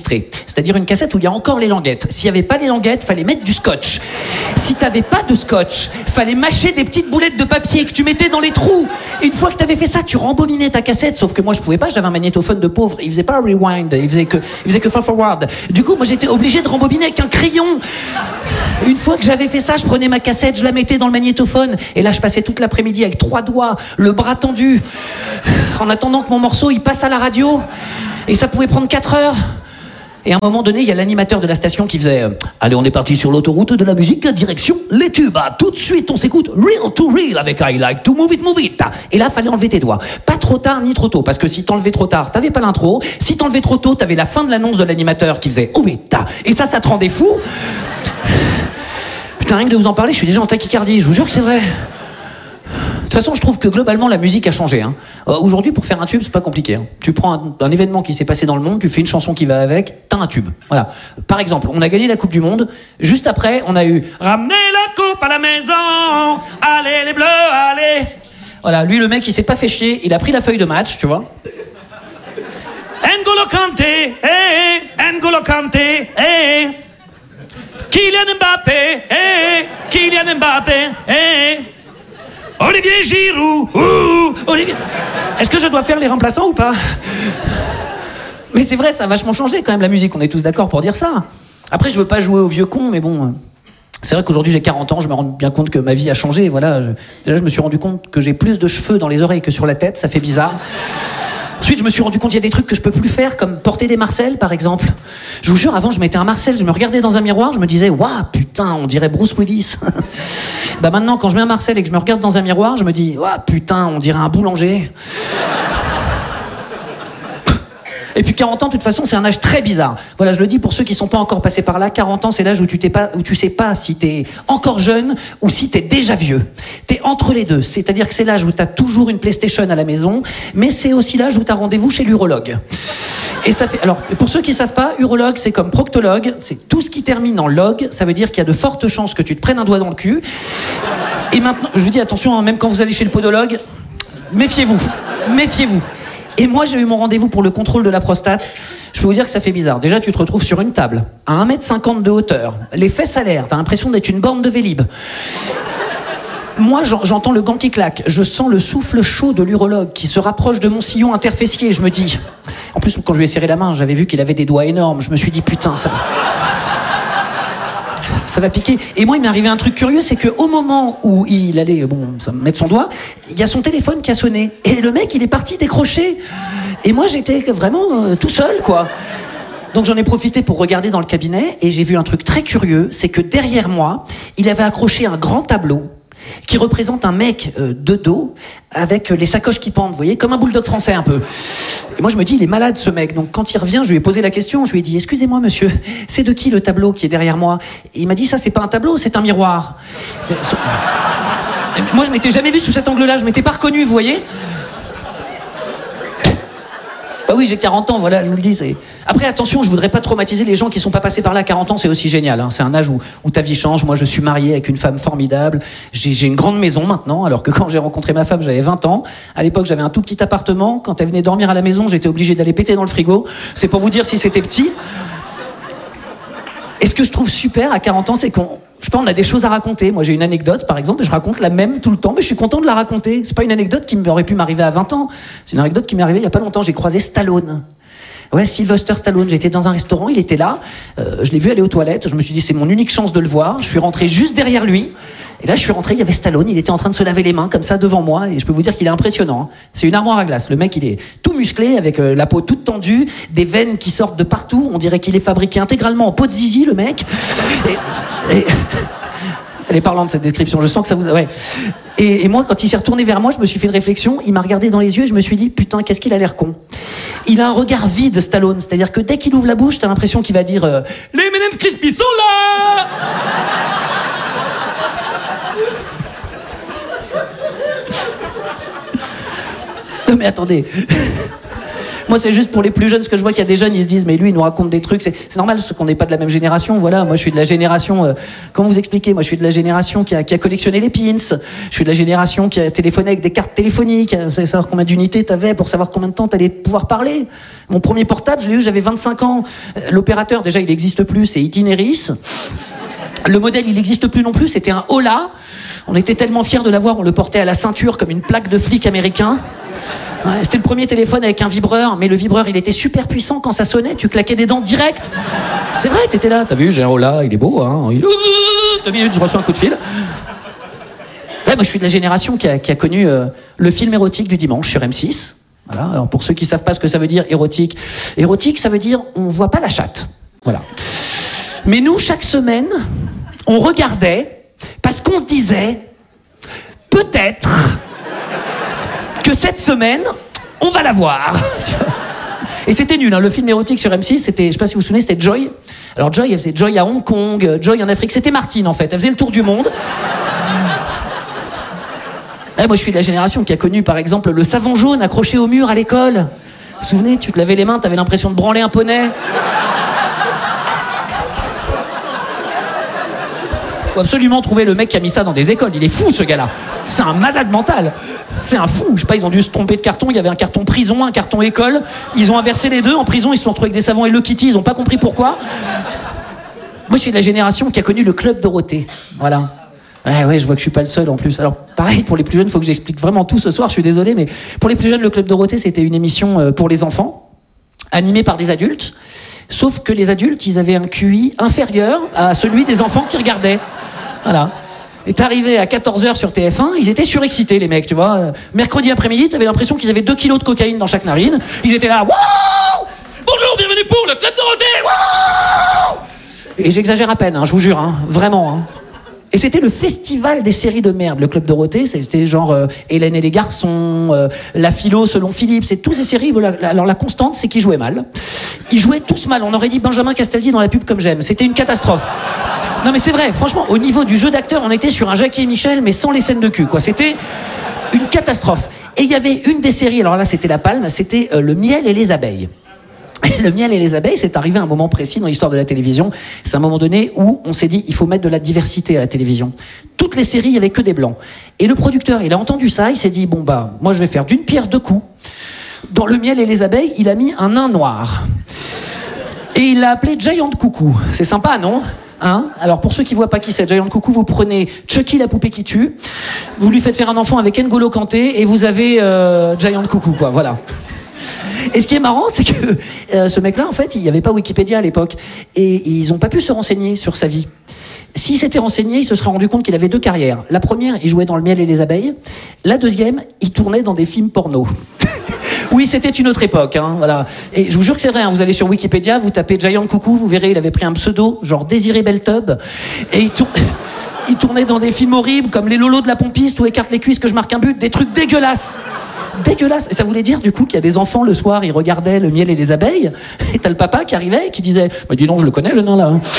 Speaker 6: c'est-à-dire une cassette où il y a encore les languettes. S'il n'y avait pas les languettes, fallait mettre du scotch. Si t'avais pas de scotch, fallait mâcher des petites boulettes de papier que tu mettais dans les trous. Une fois que t'avais fait ça, tu rembobinais ta cassette, sauf que moi je pouvais pas, j'avais un magnétophone de pauvre, il faisait pas rewind, il faisait que, il faisait que fast forward. Du coup, moi j'étais obligé de rembobiner avec un crayon. Une fois que j'avais fait ça, je prenais ma cassette, je la mettais dans le magnétophone, et là je passais toute l'après-midi avec trois doigts, le bras tendu, en attendant que mon morceau il passe à la radio, et ça pouvait prendre quatre heures. Et à un moment donné, il y a l'animateur de la station qui faisait euh, « Allez, on est parti sur l'autoroute de la musique, direction les tubes. Ah, tout de suite, on s'écoute Real to Real avec I Like to Move It, Move It. » Et là, fallait enlever tes doigts. Pas trop tard ni trop tôt, parce que si t'enlevais trop tard, t'avais pas l'intro. Si t'enlevais trop tôt, t'avais la fin de l'annonce de l'animateur qui faisait « Oh, vita !» Et ça, ça te rendait fou. Putain, rien que de vous en parler, je suis déjà en tachycardie, je vous jure que c'est vrai. De toute façon, je trouve que globalement, la musique a changé. Hein. Euh, aujourd'hui, pour faire un tube, c'est pas compliqué. Hein. Tu prends un, un événement qui s'est passé dans le monde, tu fais une chanson qui va avec, t'as un tube. Voilà. Par exemple, on a gagné la Coupe du Monde. Juste après, on a eu « Ramenez la coupe à la maison, allez les bleus, allez !» Voilà, lui, le mec, il s'est pas fait chier, il a pris la feuille de match, tu vois. N'Golo Kanté, eh, N'Golo Kanté, eh. Kylian Mbappé, eh, Kylian Mbappé, eh. Olivier Giroud, ouh, Olivier... Est-ce que je dois faire les remplaçants ou pas? Mais c'est vrai, ça a vachement changé quand même la musique, on est tous d'accord pour dire ça. Après, je veux pas jouer au vieux con, mais bon... C'est vrai qu'aujourd'hui j'ai quarante ans, je me rends bien compte que ma vie a changé, voilà. Je... Déjà, je me suis rendu compte que j'ai plus de cheveux dans les oreilles que sur la tête, ça fait bizarre. Ensuite, je me suis rendu compte qu'il y a des trucs que je peux plus faire, comme porter des Marcel, par exemple. Je vous jure, avant, je mettais un Marcel, je me regardais dans un miroir, je me disais, waouh, putain, on dirait Bruce Willis. Bah maintenant, quand je mets un Marcel et que je me regarde dans un miroir, je me dis, waouh, putain, on dirait un boulanger. Et puis quarante ans, de toute façon, c'est un âge très bizarre. Voilà, je le dis pour ceux qui sont pas encore passés par là, quarante ans, c'est l'âge où tu t'es pas, où tu sais pas si t'es encore jeune ou si t'es déjà vieux. T'es entre les deux. C'est-à-dire que c'est l'âge où t'as toujours une PlayStation à la maison, mais c'est aussi l'âge où t'as rendez-vous chez l'urologue. Et ça fait, alors, pour ceux qui savent pas, urologue, c'est comme proctologue, c'est tout ce qui termine en log, ça veut dire qu'il y a de fortes chances que tu te prennes un doigt dans le cul. Et maintenant, je vous dis attention, hein, même quand vous allez chez le podologue, méfiez-vous, méfiez-vous. Et moi, j'ai eu mon rendez-vous pour le contrôle de la prostate. Je peux vous dire que ça fait bizarre. Déjà, tu te retrouves sur une table, à un mètre cinquante de hauteur, les fesses à l'air, t'as l'impression d'être une borne de Vélib. Moi, j'entends le gant qui claque, je sens le souffle chaud de l'urologue qui se rapproche de mon sillon interfessier, je me dis... En plus, quand je lui ai serré la main, j'avais vu qu'il avait des doigts énormes, je me suis dit, putain, ça... ça va piquer. Et moi, il m'est arrivé un truc curieux, c'est qu'au moment où il allait bon, mettre son doigt, il y a son téléphone qui a sonné. Et le mec, il est parti décrocher. Et moi, j'étais vraiment euh, tout seul, quoi. Donc j'en ai profité pour regarder dans le cabinet, et j'ai vu un truc très curieux, c'est que derrière moi, il avait accroché un grand tableau qui représente un mec euh, de dos avec euh, les sacoches qui pendent, vous voyez, comme un bulldog français un peu. Et moi je me dis, il est malade ce mec. Donc quand il revient, je lui ai posé la question, je lui ai dit, excusez-moi monsieur, c'est de qui le tableau qui est derrière moi? Et il m'a dit, ça c'est pas un tableau, c'est un miroir. Moi je m'étais jamais vu sous cet angle-là, je m'étais pas reconnu, vous voyez. Bah oui, j'ai quarante ans, voilà, je vous le dis. C'est... Après, attention, je voudrais pas traumatiser les gens qui sont pas passés par là. quarante ans, c'est aussi génial. Hein. C'est un âge où, où ta vie change. Moi, je suis marié avec une femme formidable. J'ai, j'ai une grande maison maintenant, alors que quand j'ai rencontré ma femme, j'avais vingt ans. À l'époque, j'avais un tout petit appartement. Quand elle venait dormir à la maison, j'étais obligé d'aller péter dans le frigo. C'est pour vous dire si c'était petit. Et ce que je trouve super à quarante ans, c'est qu'on... Je sais pas, on a des choses à raconter. Moi, j'ai une anecdote, par exemple, et je raconte la même tout le temps, mais je suis content de la raconter. C'est pas une anecdote qui aurait pu m'arriver à vingt ans. C'est une anecdote qui m'est arrivée il y a pas longtemps. J'ai croisé Stallone. Ouais, Sylvester Stallone. J'étais dans un restaurant, il était là. Euh, je l'ai vu aller aux toilettes. Je me suis dit, c'est mon unique chance de le voir. Je suis rentré juste derrière lui. Et là, je suis rentré, il y avait Stallone. Il était en train de se laver les mains, comme ça, devant moi. Et je peux vous dire qu'il est impressionnant. Hein. C'est une armoire à glace. Le mec, il est tout musclé, avec euh, la peau toute tendue, des veines qui sortent de partout. On dirait qu'il est fabriqué intégralement en peau de zizi, le mec. Et... et... Elle est parlante cette description, je sens que ça vous... Ouais. Et, et moi, quand il s'est retourné vers moi, je me suis fait une réflexion, il m'a regardé dans les yeux et je me suis dit, putain, qu'est-ce qu'il a l'air con. Il a un regard vide, Stallone, c'est-à-dire que dès qu'il ouvre la bouche, t'as l'impression qu'il va dire euh, « Les M and M's Crispy sont là !» Non mais attendez... Moi, c'est juste pour les plus jeunes, parce que je vois qu'il y a des jeunes, ils se disent, mais lui, il nous raconte des trucs. C'est, c'est normal, parce qu'on n'est pas de la même génération. Voilà, moi, je suis de la génération. Euh, comment vous expliquer? Moi, je suis de la génération qui a, qui a collectionné les pins. Je suis de la génération qui a téléphoné avec des cartes téléphoniques. Vous savez savoir combien d'unités t'avais pour savoir combien de temps t'allais pouvoir parler. Mon premier portable, je l'ai eu, j'avais vingt-cinq ans. L'opérateur, déjà, il n'existe plus, c'est Itineris. Le modèle, il n'existe plus non plus, c'était un Ola. On était tellement fiers de l'avoir, on le portait à la ceinture comme une plaque de flic américain. Ouais, c'était le premier téléphone avec un vibreur, mais le vibreur, il était super puissant. Quand ça sonnait, tu claquais des dents direct. C'est vrai, t'étais là, t'as vu, j'ai un Ola, il est beau, hein. Il... Deux minutes, je reçois un coup de fil. Ouais, moi, je suis de la génération qui a, qui a connu euh, le film érotique du dimanche sur M six. Voilà. Alors, pour ceux qui savent pas ce que ça veut dire, érotique. Érotique, ça veut dire, on voit pas la chatte. Voilà. Mais nous, chaque semaine, on regardait parce qu'on se disait, peut-être que cette semaine, on va la voir. Et c'était nul, hein. Le film érotique sur M six, c'était, je sais pas si vous vous souvenez, c'était Joy. Alors Joy, elle faisait Joy à Hong Kong, Joy en Afrique. C'était Martine, en fait. Elle faisait le tour du monde. Et moi, je suis de la génération qui a connu, par exemple, le savon jaune accroché au mur à l'école. Vous vous souvenez, tu te lavais les mains, t'avais l'impression de branler un poney. Faut absolument trouver le mec qui a mis ça dans des écoles. Il est fou, ce gars-là. C'est un malade mental. C'est un fou. Je sais pas, ils ont dû se tromper de carton. Il y avait un carton prison, un carton école. Ils ont inversé les deux. En prison, ils se sont retrouvés avec des savons Hello Kitty. Ils ont pas compris pourquoi. Moi, je suis de la génération qui a connu le Club Dorothée. Voilà. Ouais, ouais, je vois que je suis pas le seul en plus. Alors, pareil, pour les plus jeunes, il faut que j'explique vraiment tout ce soir. Je suis désolé, mais pour les plus jeunes, le Club Dorothée, c'était une émission pour les enfants, animée par des adultes. Sauf que les adultes, ils avaient un Q I inférieur à celui des enfants qui regardaient. Voilà. Et t'arrivais à quatorze heures sur T F un, ils étaient surexcités, les mecs, tu vois. Mercredi après-midi, t'avais l'impression qu'ils avaient deux kilos de cocaïne dans chaque narine. Ils étaient là, waouh! Bonjour, bienvenue pour le Club Dorothée, waouh! Et j'exagère à peine, hein, je vous jure, hein, vraiment. Hein. Et c'était le festival des séries de merde, le Club Dorothée. C'était genre euh, Hélène et les garçons, euh, La philo selon Philippe. C'est tous ces séries. Alors la constante, c'est qu'ils jouaient mal. Ils jouaient tous mal. On aurait dit Benjamin Castaldi dans la pub Comme J'aime. C'était une catastrophe. Non mais c'est vrai. Franchement, au niveau du jeu d'acteur, on était sur un Jackie et Michel, mais sans les scènes de cul, quoi. C'était une catastrophe. Et il y avait une des séries. Alors là, c'était la palme. C'était euh, Le miel et les abeilles. Le miel et les abeilles, c'est arrivé à un moment précis dans l'histoire de la télévision. C'est un moment donné où on s'est dit, il faut mettre de la diversité à la télévision. Toutes les séries, il n'y avait que des blancs. Et le producteur, il a entendu ça, il s'est dit, bon bah, moi je vais faire d'une pierre deux coups. Dans Le miel et les abeilles, il a mis un nain noir. Et il l'a appelé Giant Coucou. C'est sympa, non ? Hein ? Alors pour ceux qui voient pas qui c'est, Giant Coucou, vous prenez Chucky la poupée qui tue, vous lui faites faire un enfant avec N'Golo Kanté, et vous avez euh, Giant Coucou, quoi, voilà. Et ce qui est marrant, c'est que euh, ce mec-là, en fait, il n'y avait pas Wikipédia à l'époque. Et ils n'ont pas pu se renseigner sur sa vie. S'il s'était renseigné, il se serait rendu compte qu'il avait deux carrières. La première, il jouait dans Le miel et les abeilles. La deuxième, il tournait dans des films porno. Oui, c'était une autre époque, hein, voilà. Et je vous jure que c'est vrai, hein, vous allez sur Wikipédia, vous tapez Giant Coucou, vous verrez, il avait pris un pseudo, genre Désiré Beltub. Et il, tour... il tournait dans des films horribles, comme Les Lolos de la pompiste ou Écarte les cuisses que je marque un but, des trucs dégueulasses. Dégueulasse. Et ça voulait dire du coup qu'il y a des enfants le soir, ils regardaient Le miel et les abeilles, et t'as le papa qui arrivait et qui disait bah, dis donc, je le connais le nain là. Hein.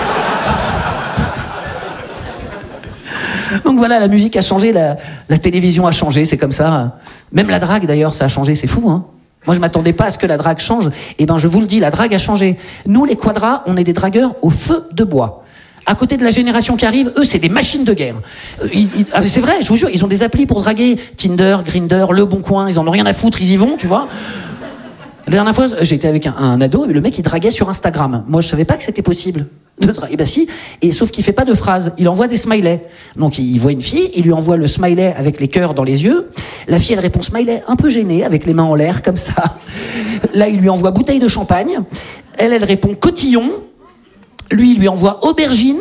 Speaker 6: Donc voilà, la musique a changé, la, la télévision a changé, c'est comme ça. Même la drague d'ailleurs, ça a changé, c'est fou. Hein. Moi je m'attendais pas à ce que la drague change. Et ben je vous le dis, la drague a changé. Nous les quadras, on est des dragueurs au feu de bois. À côté de la génération qui arrive, eux, c'est des machines de guerre. Ils, ils, ah, c'est vrai, je vous jure, ils ont des applis pour draguer. Tinder, Grindr, Le Bon Coin, ils en ont rien à foutre, ils y vont, tu vois. La dernière fois, j'étais avec un, un ado, et le mec, il draguait sur Instagram. Moi, je savais pas que c'était possible de draguer. Et ben si, et sauf qu'il fait pas de phrases, il envoie des smileys. Donc, il voit une fille, il lui envoie le smiley avec les cœurs dans les yeux. La fille, elle répond smiley, un peu gênée, avec les mains en l'air, comme ça. Là, il lui envoie bouteille de champagne. Elle, elle répond cotillon. Lui, il lui envoie aubergine.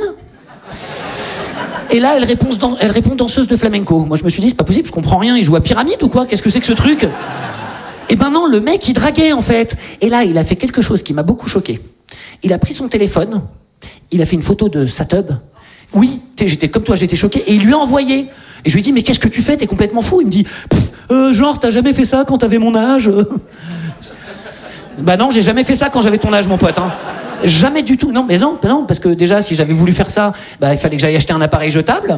Speaker 6: Et là, elle répond, elle répond danseuse de flamenco. Moi, je me suis dit, c'est pas possible, je comprends rien. Il joue à pyramide ou quoi ? Qu'est-ce que c'est que ce truc ? Et ben non, le mec, il draguait, en fait. Et là, il a fait quelque chose qui m'a beaucoup choqué. Il a pris son téléphone, il a fait une photo de sa tub. Oui, j'étais comme toi, j'étais choqué. Et il lui a envoyé. Et je lui ai dit, mais qu'est-ce que tu fais ? T'es complètement fou. Il me dit, euh, genre, t'as jamais fait ça quand t'avais mon âge ? Bah non, j'ai jamais fait ça quand j'avais ton âge, mon pote. Hein. Jamais du tout. Non, mais non, mais non, parce que déjà, si j'avais voulu faire ça, bah, il fallait que j'aille acheter un appareil jetable.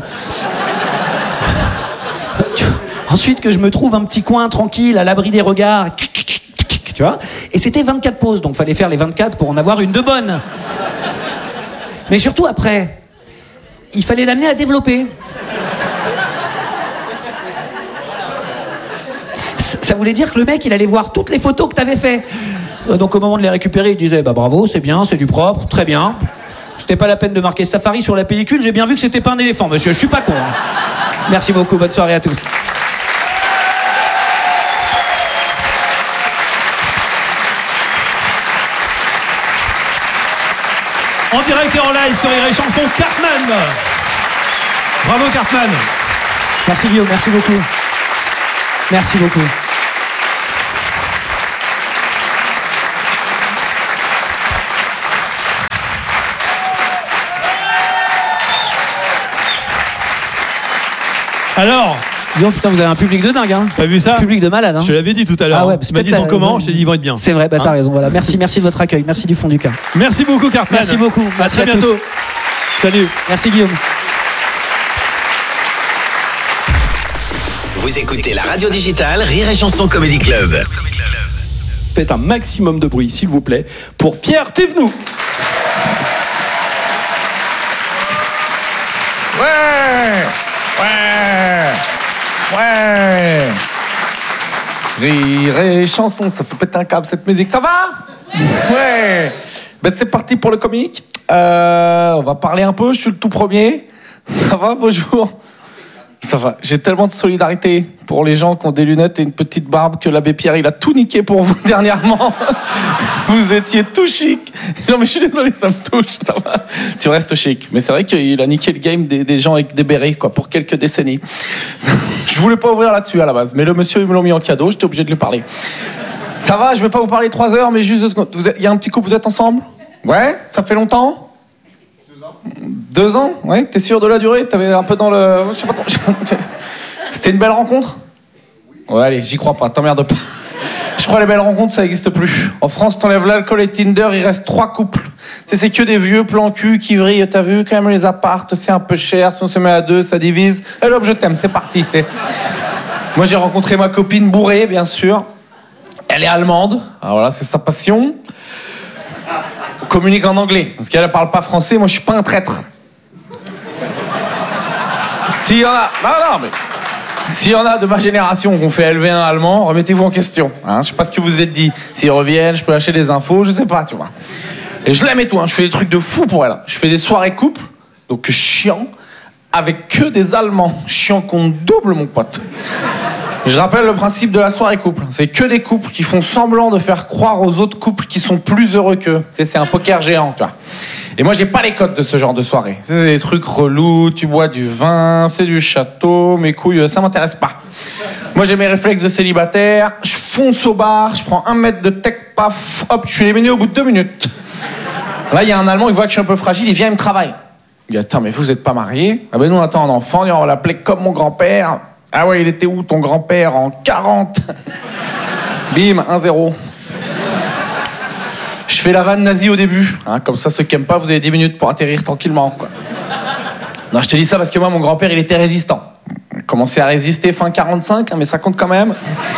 Speaker 6: Ensuite, que je me trouve un petit coin tranquille, à l'abri des regards, tu tu vois. Et c'était vingt-quatre pauses, donc fallait faire les vingt-quatre pour en avoir une de bonne. Mais surtout après, il fallait l'amener à développer. Ça voulait dire que le mec, il allait voir toutes les photos que t'avais fait. Donc au moment de les récupérer, il disait bah bravo, c'est bien, c'est du propre, très bien. C'était pas la peine de marquer Safari sur la pellicule, j'ai bien vu que c'était pas un éléphant, monsieur, je suis pas con. Hein. Merci beaucoup, bonne soirée à tous.
Speaker 2: En direct et en live sur Rire et Chanson, Cartman. Bravo Cartman.
Speaker 6: Merci Guillaume, merci beaucoup. Merci beaucoup.
Speaker 2: Alors,
Speaker 6: Guillaume, putain, vous avez un public de dingue, hein.
Speaker 2: T'as vu ça?
Speaker 6: Un public de malade, hein.
Speaker 2: Je te l'avais dit tout à l'heure.
Speaker 6: Ah ouais,
Speaker 2: tu m'as dit son comment, je t'ai dit ils vont être bien.
Speaker 6: C'est vrai, bah t'as
Speaker 2: Hein
Speaker 6: raison, voilà. Merci, merci de votre accueil, merci du fond du cœur.
Speaker 2: Merci beaucoup Cartman.
Speaker 6: Merci beaucoup.
Speaker 2: À
Speaker 6: Merci
Speaker 2: très
Speaker 6: à
Speaker 2: bientôt.
Speaker 6: tous.
Speaker 2: Salut.
Speaker 6: Merci Guillaume.
Speaker 3: Vous écoutez la radio digitale Rire et Chanson Comedy Club.
Speaker 2: Faites un maximum de bruit, s'il vous plaît, pour Pierre Thévenoud.
Speaker 7: Ouais, ouais, ouais. Rire et chanson, ça fait péter un câble cette musique. Ça va? Ouais. Ben c'est parti pour le comique. Euh, on va parler un peu. Je suis le tout premier. Ça va? Bonjour. Ça va. J'ai tellement de solidarité pour les gens qui ont des lunettes et une petite barbe que l'abbé Pierre, il a tout niqué pour vous dernièrement. Vous étiez tout chic. Non mais je suis désolé, ça me touche. Ça va. Tu restes chic. Mais c'est vrai qu'il a niqué le game des, des gens avec des bérets, quoi, pour quelques décennies. Je voulais pas ouvrir là-dessus à la base, mais le monsieur, ils me l'ont mis en cadeau, j'étais obligé de lui parler. Ça va, je vais pas vous parler trois heures, mais juste deux secondes. Il y a un petit couple, vous êtes ensemble? Ouais? Ça fait longtemps? Deux ans? Ouais, t'es sûr de la durée? T'avais un peu dans le... Je sais pas trop. C'était une belle rencontre? Ouais, allez, j'y crois pas, t'emmerdes pas. Je crois que les belles rencontres, ça n'existe plus. En France, t'enlèves l'alcool et Tinder, il reste trois couples. C'est, c'est que des vieux plans cul qui vrillent. T'as vu, quand même, les appartes, c'est un peu cher. Si on se met à deux, ça divise. Et hop, je t'aime, c'est parti. Moi, j'ai rencontré ma copine bourrée, bien sûr. Elle est allemande. Alors voilà, c'est sa passion. On communique en anglais, parce qu'elle ne parle pas français. Moi, je suis pas un traître. S'il y en a... Non, non, mais... S'il y en a de ma génération qu'on fait élever un allemand, remettez-vous en question. Hein, je sais pas ce que vous vous êtes dit. S'ils reviennent, je peux lâcher des infos, je sais pas, tu vois. Et je l'aime et tout, hein. Je fais des trucs de fou pour elle. Je fais des soirées couples, donc chiant, avec que des Allemands. Chiant qu'on double, mon pote. Et je rappelle le principe de la soirée couple. C'est que des couples qui font semblant de faire croire aux autres couples qui sont plus heureux qu'eux. Tu sais, c'est un poker géant, tu vois. Et moi, j'ai pas les codes de ce genre de soirée. C'est des trucs relous, tu bois du vin, c'est du château, mes couilles, ça m'intéresse pas. Moi, j'ai mes réflexes de célibataire, je fonce au bar, je prends un mètre de tech, paf, hop, je suis éliminé au bout de deux minutes. Là, il y a un Allemand, il voit que je suis un peu fragile, il vient, il me travaille. Il dit, attends, mais vous êtes pas mariés? Ah ben nous, on attend un enfant, on va l'appeler comme mon grand-père. Ah ouais, il était où ton grand-père? En quarante. Bim, un zéro. Je fais la vanne nazie au début, hein, comme ça, ceux qui aiment pas, vous avez dix minutes pour atterrir tranquillement, quoi. Non, je te dis ça parce que moi, mon grand-père, il était résistant. Il a commencé à résister fin quarante-cinq, hein, mais ça compte quand même.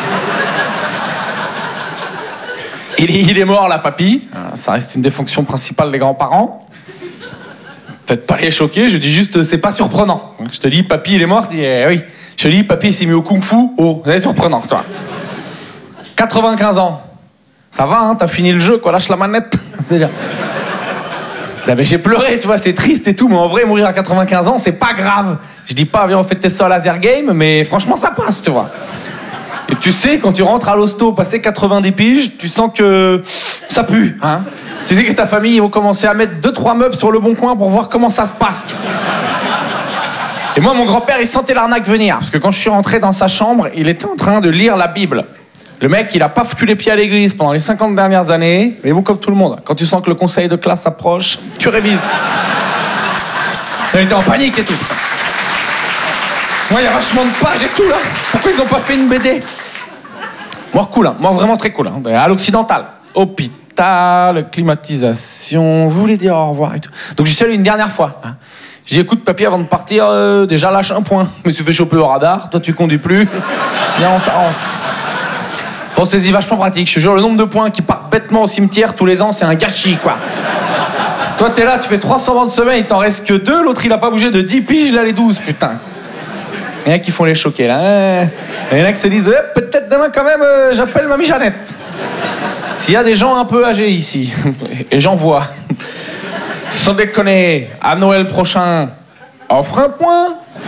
Speaker 7: Il est, il est mort, la papy. Ça reste une des fonctions principales des grands-parents. Peut-être pas les choquer, je dis juste, c'est pas surprenant. Je te dis, papy, il est mort, je dis, eh, oui. Je te dis, papy, il s'est mis au kung-fu. Oh, c'est surprenant, toi. quatre-vingt-quinze ans. Ça va, hein, t'as fini le jeu, quoi, lâche la manette. C'est-à-dire... Mais j'ai pleuré, tu vois, c'est triste et tout, mais en vrai, mourir à quatre-vingt-quinze ans, c'est pas grave. Je dis pas, viens, on fait tes ça au laser game, mais franchement, ça passe, tu vois. Et tu sais, quand tu rentres à l'hosto, passé quatre-vingt-dix piges, tu sens que ça pue, hein. Tu sais que ta famille, ils vont commencer à mettre deux trois meubles sur le bon coin pour voir comment ça se passe, tu vois. Et moi, mon grand-père, il sentait l'arnaque venir, parce que quand je suis rentré dans sa chambre, il était en train de lire la Bible. Le mec, il a pas foutu les pieds à l'église pendant les cinquante dernières années. Mais bon, comme tout le monde, quand tu sens que le conseil de classe approche, tu révises. Il était en panique et tout. Moi, il y a vachement de pages et tout, là. Pourquoi ils ont pas fait une B D? Moi, cool, hein. Moi, vraiment très cool. Hein. À l'occidental. Hôpital, climatisation, vous voulez dire au revoir et tout. Donc, j'y suis allé une dernière fois. Hein. J'ai dit, écoute, papy, avant de partir, euh, déjà lâche un point. Je me suis fait choper au radar. Toi, tu conduis plus. Viens, on s'arrange. Pensez-y, vachement pratique. Je te jure, le nombre de points qui partent bêtement au cimetière tous les ans, c'est un gâchis, quoi. Toi, t'es là, tu fais trois cents ventes semaine, il t'en reste que deux, l'autre, il a pas bougé de dix piges, là, les douze, putain. Il y en a qui font les choquer, là. Il y en a qui se disent, eh, peut-être demain, quand même, euh, j'appelle mamie Jeannette. S'il y a des gens un peu âgés ici, et j'en vois, sans déconner, à Noël prochain, offre un point.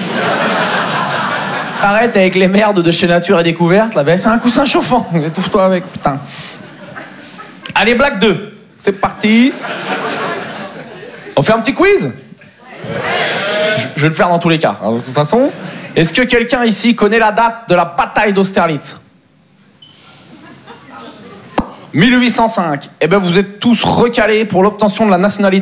Speaker 7: Arrête avec les merdes de chez Nature et Découverte, là, ben, c'est un coussin chauffant. Étouffe-toi avec, putain. Allez, blague deux. C'est parti. On fait un petit quiz ? Je, je vais le faire dans tous les cas. Alors, de toute façon, est-ce que quelqu'un ici connaît la date de la bataille d'Austerlitz ? mille huit cent cinq. Eh ben, vous êtes tous recalés pour l'obtention de la nationalité